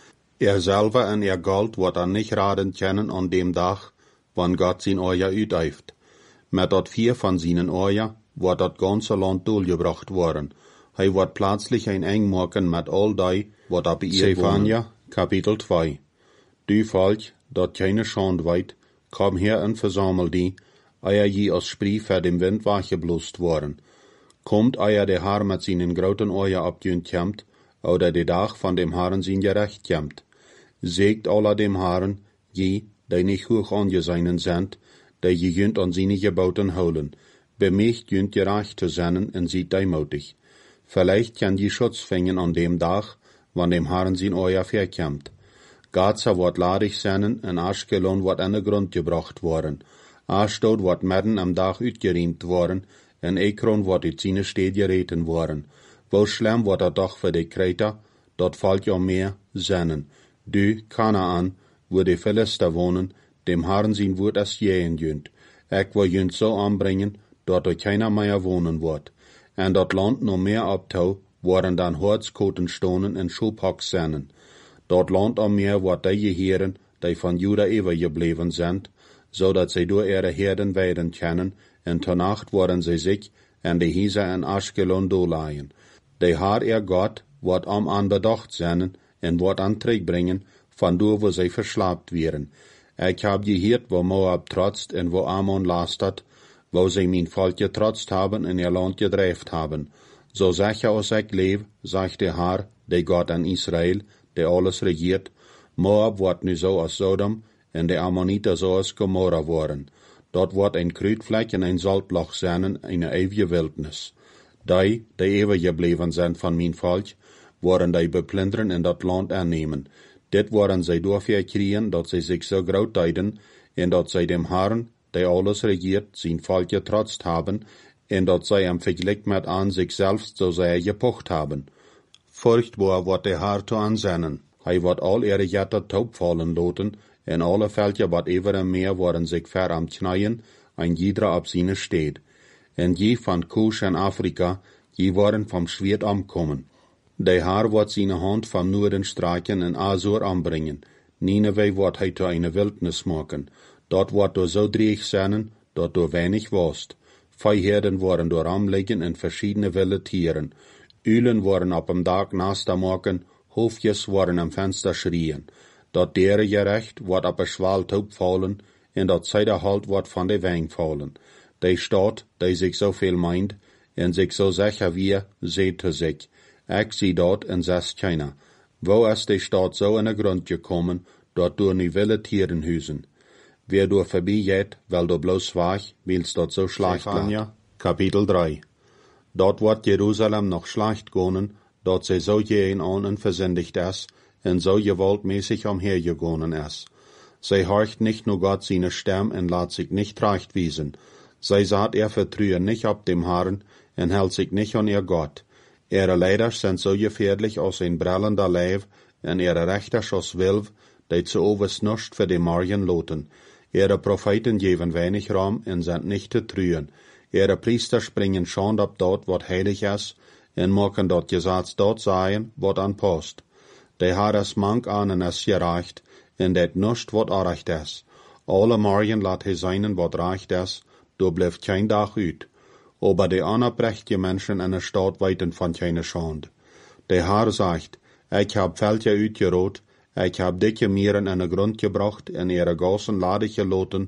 Selber en Gold wordt er nicht raden kennen an dem Dag, wann Gott sein Oja uiteift. Met dat 4 von seinen Oja wordt dat ganze Land doorgebracht worden. Hij wordt plötzlich ein eng maken met all die, wat op ihr Zephania, Kapitel 2. Du Volk, dat keine Schande weit, kom her en verzamel die, eier je als Sprie voor dem Wind weggeblost worden. Kommt eier der Herr met seinen groten Oja abgehend kämmt, oder de Dag van dem Herrn sein Gerecht kämmt. Seegt aller dem Herrn, je, die nicht hoch angeseinen sind, die je jünt an seine Geboten holen. Bemächt jünt gerecht zu sein en sieht demutig. Vielleicht kann je Schutz fängen an dem Dag, wann dem Herrn sein Oja verkämmt. Gaza wird ladig sein, en Aschkelon wird an den Grund gebracht worden. Ashdod wird mitten am Dach uitgeriemt worden, en Ekron wird uit seine Stede gereten worden. Wo schlimm wird doch für die Kreter, dort fällt ja mehr sennen. Du, Kanaan, wo die Philister wohnen, dem Herrn sein Wort as jähen jünt. Ich will jünt so anbringen, dort euch keiner mehr wohnen wird. En dort Land noch mehr abtau, worden dann Horzkoten stonen en Schubhock sennen. Dort Land am Meer wird die Heeren, die von Juda übergeblieben sind, so dat sie durch ihre Herden weiden können, en zur Nacht worden sie sich en die Hieser en Aschkelon doleihen. Die Herr Gott wird am anbedacht sein en wird Antrag bringen, von do wo sie verschlapt werden. Ich hab gehört, wo Moab trotzt en wo Ammon lastet, wo sie mein Volk getrotzt haben en ihr Land gedreift haben. So sicher als ich lebe, sagt der Herr, der Gott an Israel, der alles regiert, Moab wird nu so als Sodom en de Ammoniter so als Gomorra worden. Dort wird ein Krütfleck en ein Saltloch sein, eine ewige Wildnis. Die ewig gebleven sind von mein Volk, worden die beplündern en dat Land annehmen. Dit worden sie durchverkriegen, dat sie sich so groot deiden, en dat sie dem Herrn, der alles regiert, sein Volk getrotzt haben, en dat sie am Vergleich mit an sich selbst so sehr gepocht haben. Furchtbar wird der Herr zu ansennen. Hij wird all ihre Jätter taub fallen loten, en alle Völker wat ever mehr worden sich ver am Kneien, ein jeder ab seine steht. En je van Kusch en Afrika, je worden vom Schwert ankommen. Der Herr wird seine Hand vom Norden streichen en Asur anbringen. Nineveh wird hij zu eine Wildnis machen. Dort wird du so dreig sein, dort du wenig warst. Viehherden worden door anlegen en verschiedene wilde Tieren. Ulen worden op dem Tag Nasta machen, Hofjes worden am Fenster schrien. Dat dere gerecht wordt op een schwaal taub fallen, en dat zij de halt wordt van de weng fallen. Die Stadt, die sich so viel meint, en sich so sicher wie, seht zu sich. Ich zie dort en zes keiner. Wo ist die Stadt so in den Grund gekommen, dort door nu wilde Tieren husen. Wer door voorbij geht, weil du bloß wach, willst dort so schlecht bleibt. Kapitel 3. Dort wird Jerusalem noch schlecht gehen, dort sie so jähen an und versündigt ist, en so gewaltmäßig umhergegangen ist. Sie horcht nicht nur Gott seine Stimme en lässt sich nicht recht wiesen. Sie sagt vertrauen nicht ab dem Herrn en hält sich nicht an ihr Gott. Ihre Leider sind so gefährlich als ein brennender Leib en ihre Rechter als Wilf, die zu oberst nicht für die Morgen loten. Ihre Propheten geben wenig Raum en sind nicht zu trühen. Ihre Priester springen schon ab dort, wat heilig ist, en machen dort Gesetz dort sein, wat anpasst. Der Herr es mank an en es gereicht, en det nicht wat recht ist. Alle Morgen lat he seinen wat recht ist, do bleibt kein Tag üt. Aber die anerprächtige Menschen in der Stadt weiten von keine Schande. Der Herr sagt, ich hab Völker uitgerot, ich hab dicke Mieren in den Grund gebracht, en ihre Gassen ladig geloten,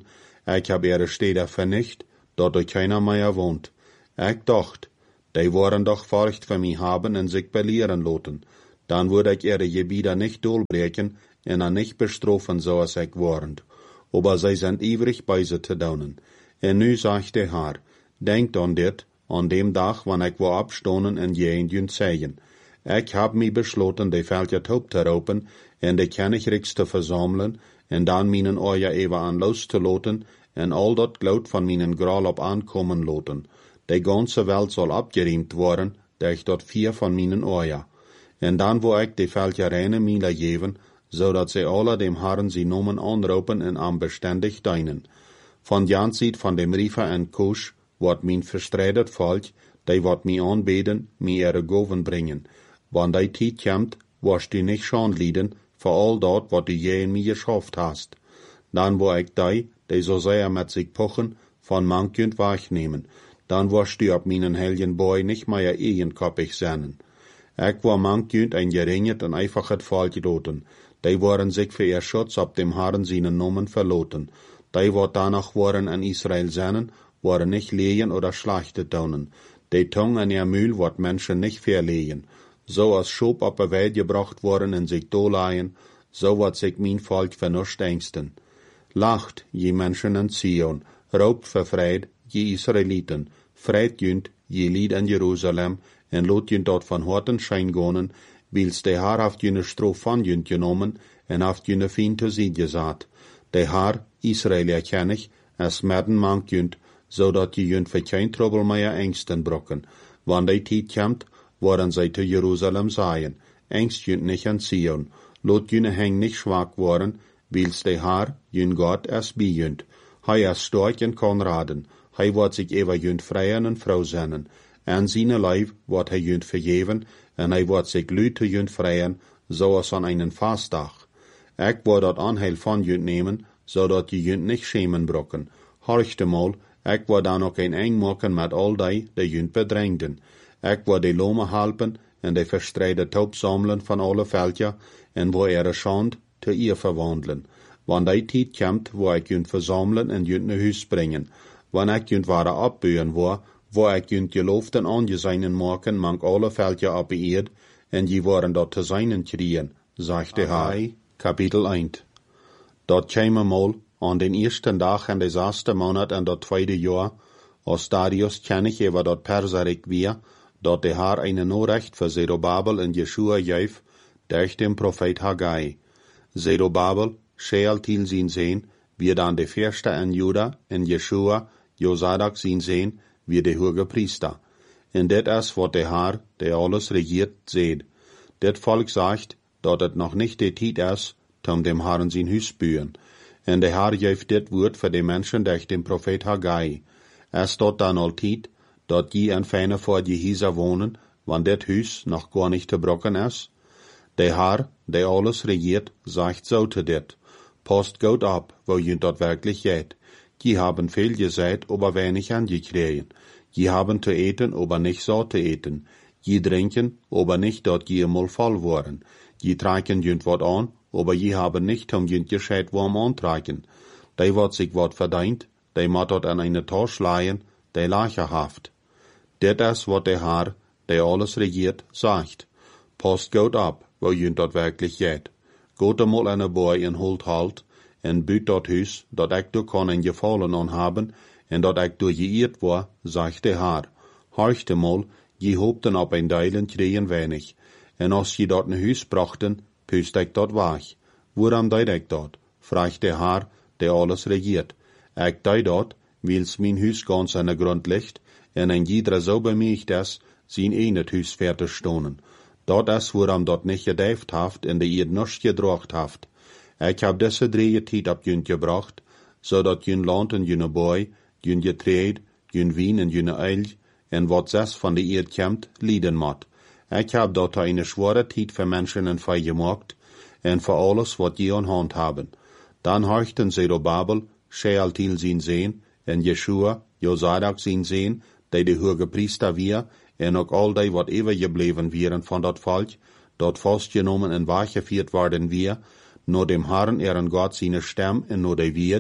Ich hab ihre Städte vernicht, dort durch keiner mehr wohnt. Ich dacht, die wollen doch Furcht für mich haben und sich belehren loten. Dann würde ich ihre Gebiete nicht durchbrechen und dann nicht bestrafen, so als ich warend. Aber sie sind ewig bei sie zu daunen. Und nu sagt der Herr, denkt an dit, an dem Tag, wann ich war abstonen und je in jün zeigen. Ich hab mich beschloten, die Völker taub zu raupen, und die Königreichs zu versammeln, und dann meinen Euer even an loszulaten, und all dat Glaut von meinen Gral ab ankommen loten. Die ganze Welt soll abgeriemt worden, durch dort 4 von meinen Euer. Und dann wo ich die Völker reine Miele geben, so dat sie alle dem Herrn sie Nomen anropen und am beständig deinen. Von Janzit von dem Riefer en Kusch, wat mein verstredet Volk, die wat mi anbeten, mi ihre Goven bringen. Wann die Tijd kommt, wirst du nicht schon leiden, für all dort, wat du je in mir geschafft hast. Dann wo ich die so sehr mit sich pochen, von mankend wegnehmen. Dann wirst du ab meinen helgen Boy nicht mehr eigenkoppig sein. Ich war mankend ein geringet und einfaches Volk loten. Die waren sich für ihr Schutz ab dem Herrn seinen Namen verloten. Die wat danach waren an Israel seinen, waren nicht lehen oder schlachtet daunen. Die Tung an ihr Mühl wat Menschen nicht verlehen. So als Schop ab der Welt gebracht worden und sich doleihen, so wat sich mein Volk vernuscht ängsten. Lacht, je Menschen in Zion, raubt verfreit, je Israeliten, freit jünd, je Lied in Jerusalem, en lot jünd dort von Horten Schein gonen, wils der Herr haft jüne Stroh von jünd genommen, en haft jüne Fien zu sie gesagt. Der Herr, Israel erkenn ich, es merden mank jünd, so dat je jünd für kein Trouble mehr Ängsten brocken. Wann die Tijd kommt, worden sie zu Jerusalem seien, Ängst jünd nicht an Zion, lot jüne Häng nicht schwach worden, wils der Herr, jün Gott, es bi jünd. Hei es stark en kann raden, hei wird sich ewer jünd freien und Frau sennen, en seine Leib wird hei jünd vergeben, en hei wird sich Lüte jünd freien, so als an einen Fastdag. Ich wird dat Anheil von jünd nehmen, so dat die jünd nicht schämen brocken. Horchte mal, ich wird dann auch ein eng machen mit all die jünd bedrängten. Ich wird die Lome halpen, en die verstreide Taub sammeln von alle Völker, en wo ihre Schand zu ihr verwandeln. Wann die Tijd kommt, wo ich jünd versammeln en jünd ne Hüs bringen. Wann ich jünd wahre abbühen wo ich jünd geloofden angeseinen maken, mank alle Völker abbeirrt, en die waren dort zu seinen kriegen, sagte Herr. Kapitel 1. Dort käme mal, an den ersten Tag in des ersten Monat in dat 2. Jahr, als Darius König über dort Perserik wir, dort der Herr eine Nachricht für Zerubabel und Jeschua gäf, durch den Prophet Haggai. Zerubabel, Shealtiel sin sehen, wir dann der Fürste in Juda, in Jeschua, Josadak sin sehen, wir der hohe Priester. Und det is wat der Herr, der alles regiert, seht. Det Volk sagt, dat het noch nicht die Tijd is, tom dem Herrn sein Hüs bühen. Und der Herr gäf dit Wort für die Menschen durch den Prophet Haggai. Es dort dann all Tijd, dat je en feine vor die Hieser wohnen, wann det Hüs noch gar nicht gebrochen is. Der Herr, der alles regiert, sagt so zu dit. Passt gut ab, wo jünd dort wirklich geht. Die haben viel gesät, aber wenig angekriegen. Die haben zu eten, aber nicht so zu eten. Die trinken, aber nicht dort je mal voll worden. Die tragen jünd wat an, aber die haben nicht jünd gescheit warm antragen. Die wat sich wat verdient, die mat dort an eine Tasche leihen, die lacherhaft. Dit is wat der Herr, der alles regiert, sagt. Passt gut ab, wo jünd dort wirklich geht. Geht einmal an Boy en holt halt, en büt dort Hüs, dat ich du kann en Gefallen an haben, en dat ich du geirrt war, sagt der Herr. Horchte mal, je hopten ab ein Deilen kriegen wenig, en als je dort ein Hüs brachten, püst ich dort weg. Woran deid ich dort? Fragt der Herr, der alles regiert. Ich deid dort, wils mein Hüs ganz an der Grund liegt, en ein jeder so bemüht is, sin net Hüs fertig stonen. Dort is woran dort nicht gedäft haft, en de ihr nisch gedracht haft. Ich hab diese 3 Tijd ab jünd gebracht, so dat jün Land en jüne Boy, jün Getreid, jün Wien en jüne Eil, en wat 6 von de Erd kämmt, lieden mat. Ich hab dort eine schwere Tijd für Menschen en Fei gemacht, en für alles, wat je an Hand haben. Dann horchten Zerubabel, Shealtiel sin sehen, en Jeschua, Josadak sin sehen, die hoge Priester wir, en ook all die wat ever gebleven wieren von dat Volk, dort festgenommen en weggeführt worden wir, nur dem Herrn ihren Gott seine Stamm en nur die Wied,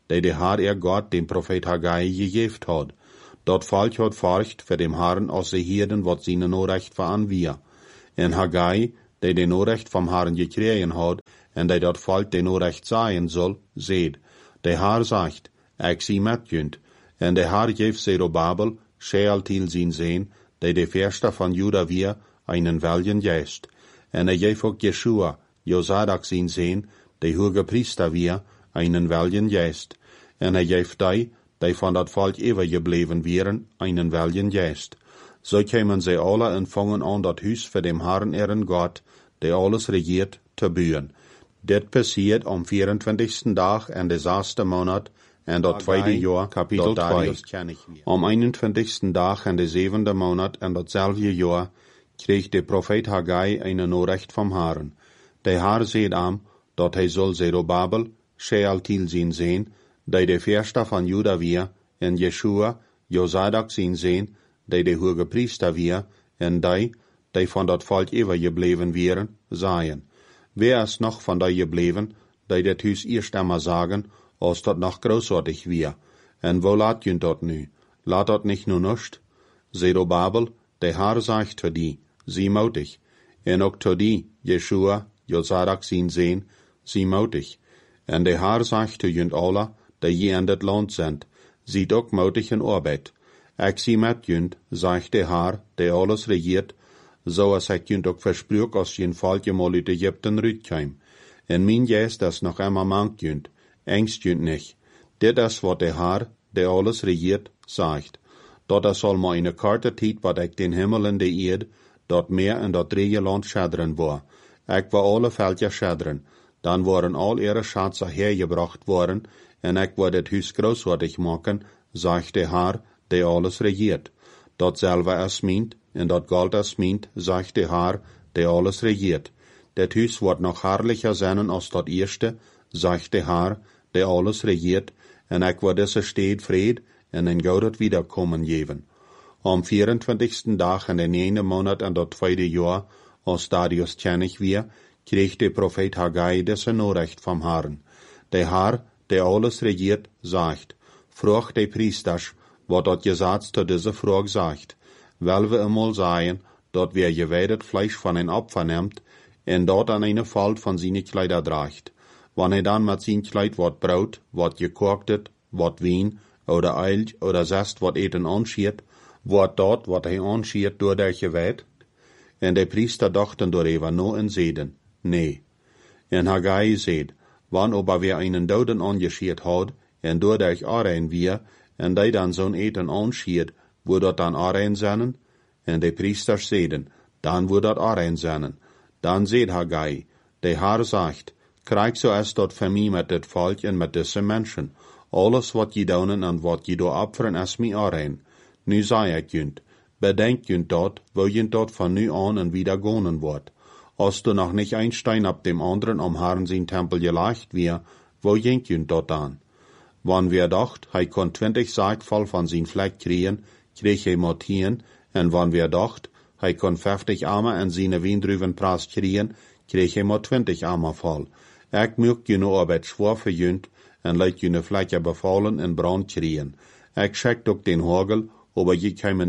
de Haar Gott dem Prophet Haggai gegeft had. Dat Volk had furcht voor dem Herrn als de Hirden wat zijn Norecht van wir. En Haggai, de Norecht vom Herrn gekregen had, en de dat Volk de Norecht zijn soll, seht. De Haar zegt, ik zie met junt. En de Haar geeft Zerubabel, Shealtiel zijn zeen, de Verste van Juda wir, einen welgen geest. En geeft ook Jeshua, Josadak zijn zeen, de hoge Priester wir, einen welgen geest. En geeft die van dat Volk overgebleven wären, einen welgen geest. So kämen sie alle empfangen an dat Huis voor dem Herrn ihren Gott, der alles regiert, te buien. Dit passiert am 24. Dag en de 6e Monat en dat tweede jaar, kapitel 2. Am 21. Dag en de 7e Monat en datzelfde jaar kreeg de profeet Haggai een Norecht vom Herrn. De Herr zeed am, dat hij zal Zerubabel, Shealtiel zien zijn, die de Verste van Juda wir, en Jeshua, Josadak zien zijn, die de hoge Priester wir, en die van dat Volk overgebleven wären, seien. Wer is nog van die gebleven, die dat huis eerst einmal sagen, als dat nog großartig wir. En wo laat je dat nu? Laat dat nicht nur nicht? Zerubabel, de Herr sagt für die, sie mutig. En ook für die, Jeshua, Josadak zien zijn, sie mutig. En de Herr sagt für junt alle, die je in dit land sind, ziet ook mutig in arbeid. Ik zie met junt, zegt de Herr, die alles regiert, zoals ik junt ook versprüch als je Volk mal uit Egypten rütkeim. En mijn geest is nog immer mankt junt, engst junt nicht. Dit is wat de Herr, die alles regiert, zegt. Dat is al maar een korte tijd wat ik den Himmel en de Erde, dat meer en dat drie land schaderen war. Ik wil alle veldje schaderen. Dan worden al ihre Schatze hergebracht worden, en ik wil het huis großartig maken, zegt de Herr, die alles regiert. Datzelfde is meent, en dat Gold is meent, zegt de Herr, die alles regiert. Dat huis wordt nog herrlicher zijn als dat eerste, zegt de Herr, die alles regiert, en ik wil deze stad vrede en een gouden wiederkommen geven. Am 24. Dag in de 9e Monat en dat tweede jaar, als Darius kennig weer, kreeg de profeet Haggai deze Norecht vom Herrn. De Herr, die alles regiert, zegt, vroeg de priesters, wat dat Gesetz zu deze vraag zegt. Wel we eenmaal zeggen, dat wer geweidet Fleisch van een Opfer neemt, en dat aan een Falt van zijn Kleider draagt. Wanneer dan met zijn Kleid wat brood, wat gekocht, wat wien, oder eilg, oder zest wat eten anschiert, wordt dat wat hij anschiert door der gewijd? En de priester dachten door even no en zeiden, nee. En Haggai zeid, wann aber wer einen Doden angeschiert had, en door der arein wir, en die dan zo'n eten anschiert, wo dat dan arein zennen? En de priesters zeiden, dan wo dat arein zennen. Dan zeid Haggai, de Herr zegt, krijg zo is dat voor mij met dit volk en met deze mensen. Alles wat je doen en wat je door opferen is mij arein. Nu zei ik junt, bedenk junt dat, wo junt dat van nu aan en wieder gonen wordt. Als du nog niet een Stein ab dem anderen am Herrn zijn Tempel gelegt wir, wo jenk junt dat aan? Wann wir dacht, hij kon 20 Sackvoll van zijn vlek kriegen, kreeg hij maar 10, en wann wir dacht, hij kon 50 Arme en zijn Wiendruvenpras kriegen, kreeg hij maar 20 Arme vol. Ik moet je nu arbeid schwar voor junt, en laat je vlekken bevallen en brand kriegen. Ik schickt ook den Hagel, aber je käme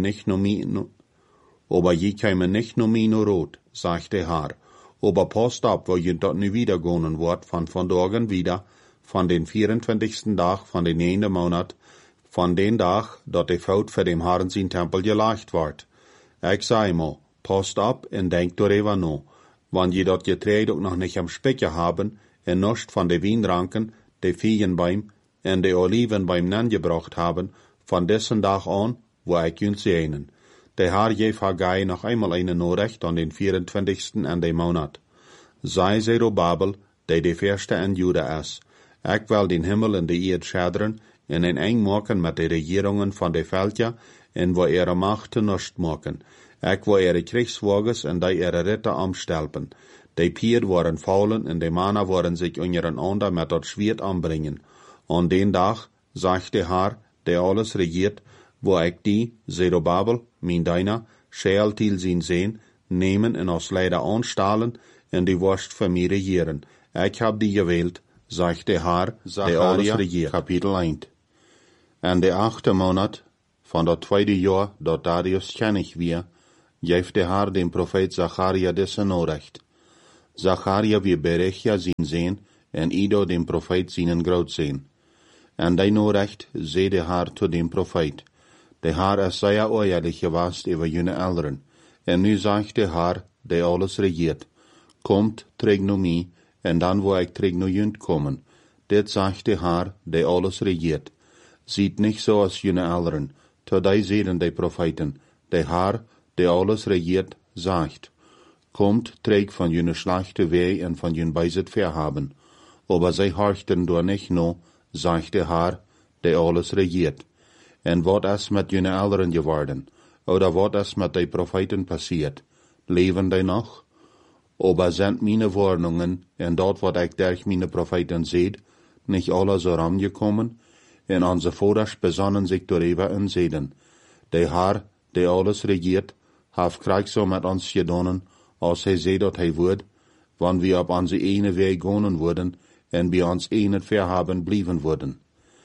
nicht nur mir nur rot, sagt der Herr. Aber passt ab, wo je dat nu wieder gonen wordt, van vandaag wieder, van den 24. Dag van den 9e Monat, van den Dag, dat de Fout voor dem Herrn zijn Tempel gelegt wordt. Ik zei mal, passt ab en denkt door even no. Wann je dat Getreide ook nog niet am Specke haben, ennost van de Wienranken, de Viegenbeim en de Olivenbeim nangebracht haben, van dessen Dag an, wo ik junt zeenen. De Herr geeft Haggai nog eenmaal een Norecht aan den 24. en de Monat. Zij Zerubabel, die de Verste in Juda is. Ik wil den Himmel en de Erde schaderen, en een eng maken met de regierungen van de veldje, en wo ihre Macht te nust maken. Ik wil ihre Kriegswagens en die ihre Ritter amstelpen. De Pier worden faulen en de Männer worden sich untereinander met dat Schwert anbringen. An den Dag, sagt de Herr, der alles regiert, wo ik die, Zerubabel, mijn deiner, Shealtiel zien zijn, nemen en als leider aanstalen en die worst voor mij regieren. Ik heb die gewählt, sagt der Herr, der alles regiert. Kapitel 1. En de 8e Monat van dat 2e Jahr, dat Darius kennig wie, geeft de Herr dem Prophet Zacharia desse Norecht. Zacharia wie Berechia zien zeen, en Ido dem Prophet zienen groot zeen. En die Norecht zei de Herr to dem Prophet. De Herr is zeer oorlijk geweest over jene elderen. En nu zegt de Herr, die alles regiert. Komt, trek nu mij, en dan wil ik trek nu junt komen. Dit zegt de Herr, die alles regiert. Ziet niet zoals jene elderen, to die zeiden de profeten. De Herr, die alles regiert, zegt. Komt, trek van jene slechte wee en van jene bezit verhaben. Aber zij horchten door niet no, zegt de Herr, die alles regiert. En wat is met jene elderen geworden? Oder wat is met de profeten passiert? Leven die nog? Aber sind meine Warnungen en dat wat ik durch meine Propheten seht, nicht alle so rangekommen? En onze vaders besonnen sich darüber en zeiden, de Herr, die alles regiert, heeft krijg zo met ons gedaan, als hij zei dat hij woord, wanneer we op onze ene weg gaan worden, en bij ons ene verhaben blijven worden.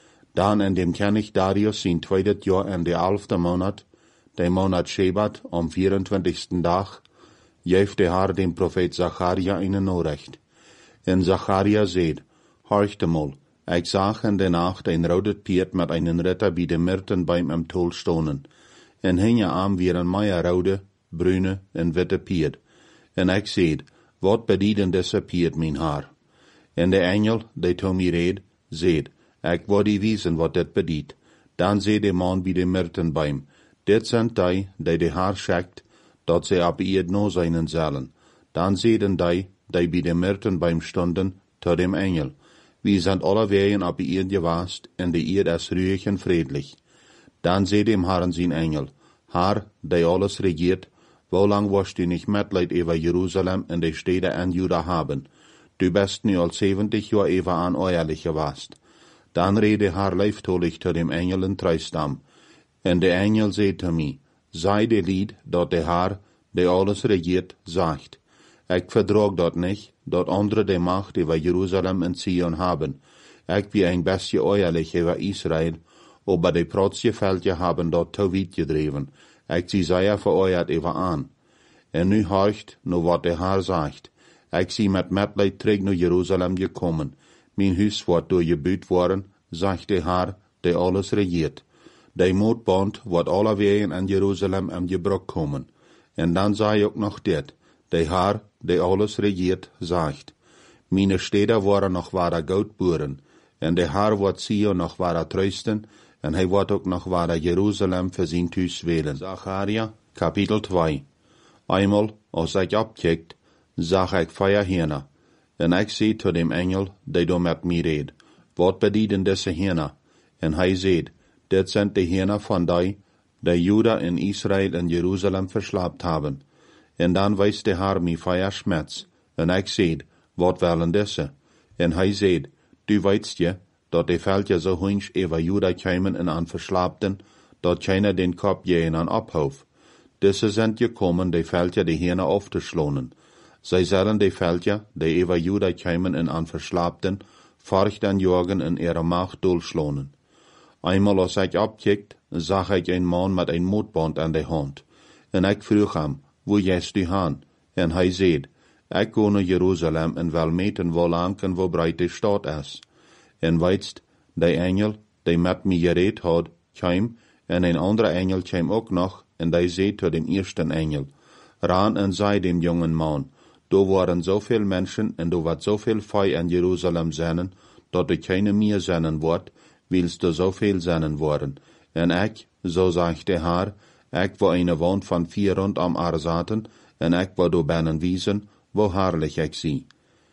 Dan in dem König Darius zijn 2e Jahr en de 11e Monat, de Monat Shebat, 24. Dag, geeft de Herr dem Prophet Zacharia een Norecht. En Zacharia zeid, horchte mal, ik zag in de nacht een rode Piet met een Ritter bij de Myrtenbeim am Tol stonen. En hinge aan weer een meier rode, bruine en witte Piet. En ik zeid, wat bedienen deze Piet mijn Herr? En de engel, die to mij reed, zeid, ik wil die wiesen wat dit bedient. Dan zei de man bij de Myrtenbeim, dit zijn die de Herr schickt, dat zij op eerd no zijn zullen. Dan zeiden die bij de Myrtenbeim stonden, tot dem engel, wie zijn alle wegen op eerd gewaast, en de eerd is ruhig en vriendlich. Dan zei dem Herrn zijn engel, Herr, die alles regiert, wo lang wirst du nicht Mitleid über Jerusalem en de steden en Juda haben? Du bist nu al 70 Jahre even aan oorlijk geweest. Dan rede Herr leiftolig tot dem engel en Treistam. En de engel zei te mij, sei de lied dat de Herr, die alles regiert, zegt. Ik verdraag dat niet, dat andere de macht over Jerusalem en Zion haben. Ik wie een beetje oorlijk over Israël, aber de protsje veldje haben dat te weit gedreven. Ik zie zeer veroordeeld over aan. En nu horcht, nu wat de Herr zegt. Ik zie met medleid terug naar Jerusalem gekomen. Mijn huis wordt doorgebuut worden, zegt de Herr, die alles regiert. De moedband wordt alle wegen in Jerusalem am Gebruch komen. En dan zei ook nog dit, de Herr, die alles regiert, zegt. Meine steden worden nog ware goudboeren, en de Herr wordt Sion nog ware trösten, en hij wordt ook nog ware Jerusalem voor zijn thuis wählen. Zacharia, Kapitel 2. Einmal, als ik opkijkt, zag ik 4 Hirner, en ik zei tot dem engel, die do met mij reed, wat bedienen deze Hirner? En hij zei, dit zijn de Hirner van die Juda en Israël en Jerusalem verslaapt hebben. En dan wees de Herr mij 4 schmets, en ik zei, wat willen deze? En hij zei, du weißt je, dat de veldje zo hunch over Juda kwamen en aan verslaapten, dat keiner den kop jeen aan ophoef. Deze zijn gekomen de veldje de Hirner auf te slonen. Zij zullen de veldje, die over Juda kwamen en aan verslaapten, forcht en jorgen en ihre macht dulslonen. Einmal als ik opkikt, zag ik een man met een moedband aan de hand. En ik vroeg hem, wo gehst du aan? En hij zei, ik ga naar Jeruzalem en wil meten wo lang en wo breit de stad is. En weitst, de engel, die met mij gereed had, kwam, en een andere engel kwam ook nog, en die zei tot dem eersten engel, ran en zei dem jongen man, do waren zoveel mensen en do wat zoveel fei in Jeruzalem zijn, dat er keine meer zijn wordt, willst du zoveel zijn worden. En ik, zo zegt de Herr, ik wil een wand van 4 rondom haar zaten, en ik wil do binnen wiesen, wo herrlich ik zie.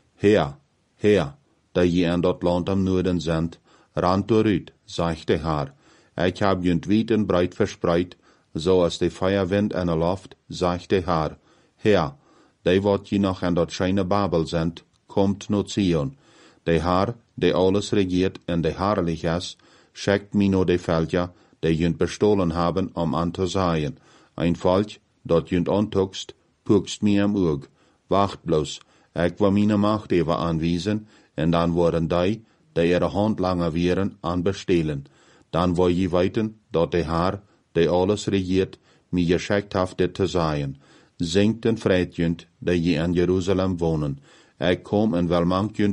Heer, dat je in dat land am Noorden zendt, rand eruit, zegt de Herr. Ik heb junt wiet en breit verspreid, zoals de feierwind in de loft, zegt de Herr. Heer, die wat je nog in dat schijne Babel zendt, komt naar Zion. De Herr, die alles regiert en die herrlich is, schickt mij naar de veldje, die junt bestohlen haben, aan te zaaien. Ein volk, dat junt antukst, pukst mij am oog. Wacht bloos, ik wil mijn macht even aanwijzen, en dan worden die ihre hand langer wären, aan bestelen. Dan wil je weten, dat de Heer, die alles regiert, mir geschickt heeft dit te zijn. Zingt en vreedjunt, die je in Jeruzalem wonen. Ik kom en wel mank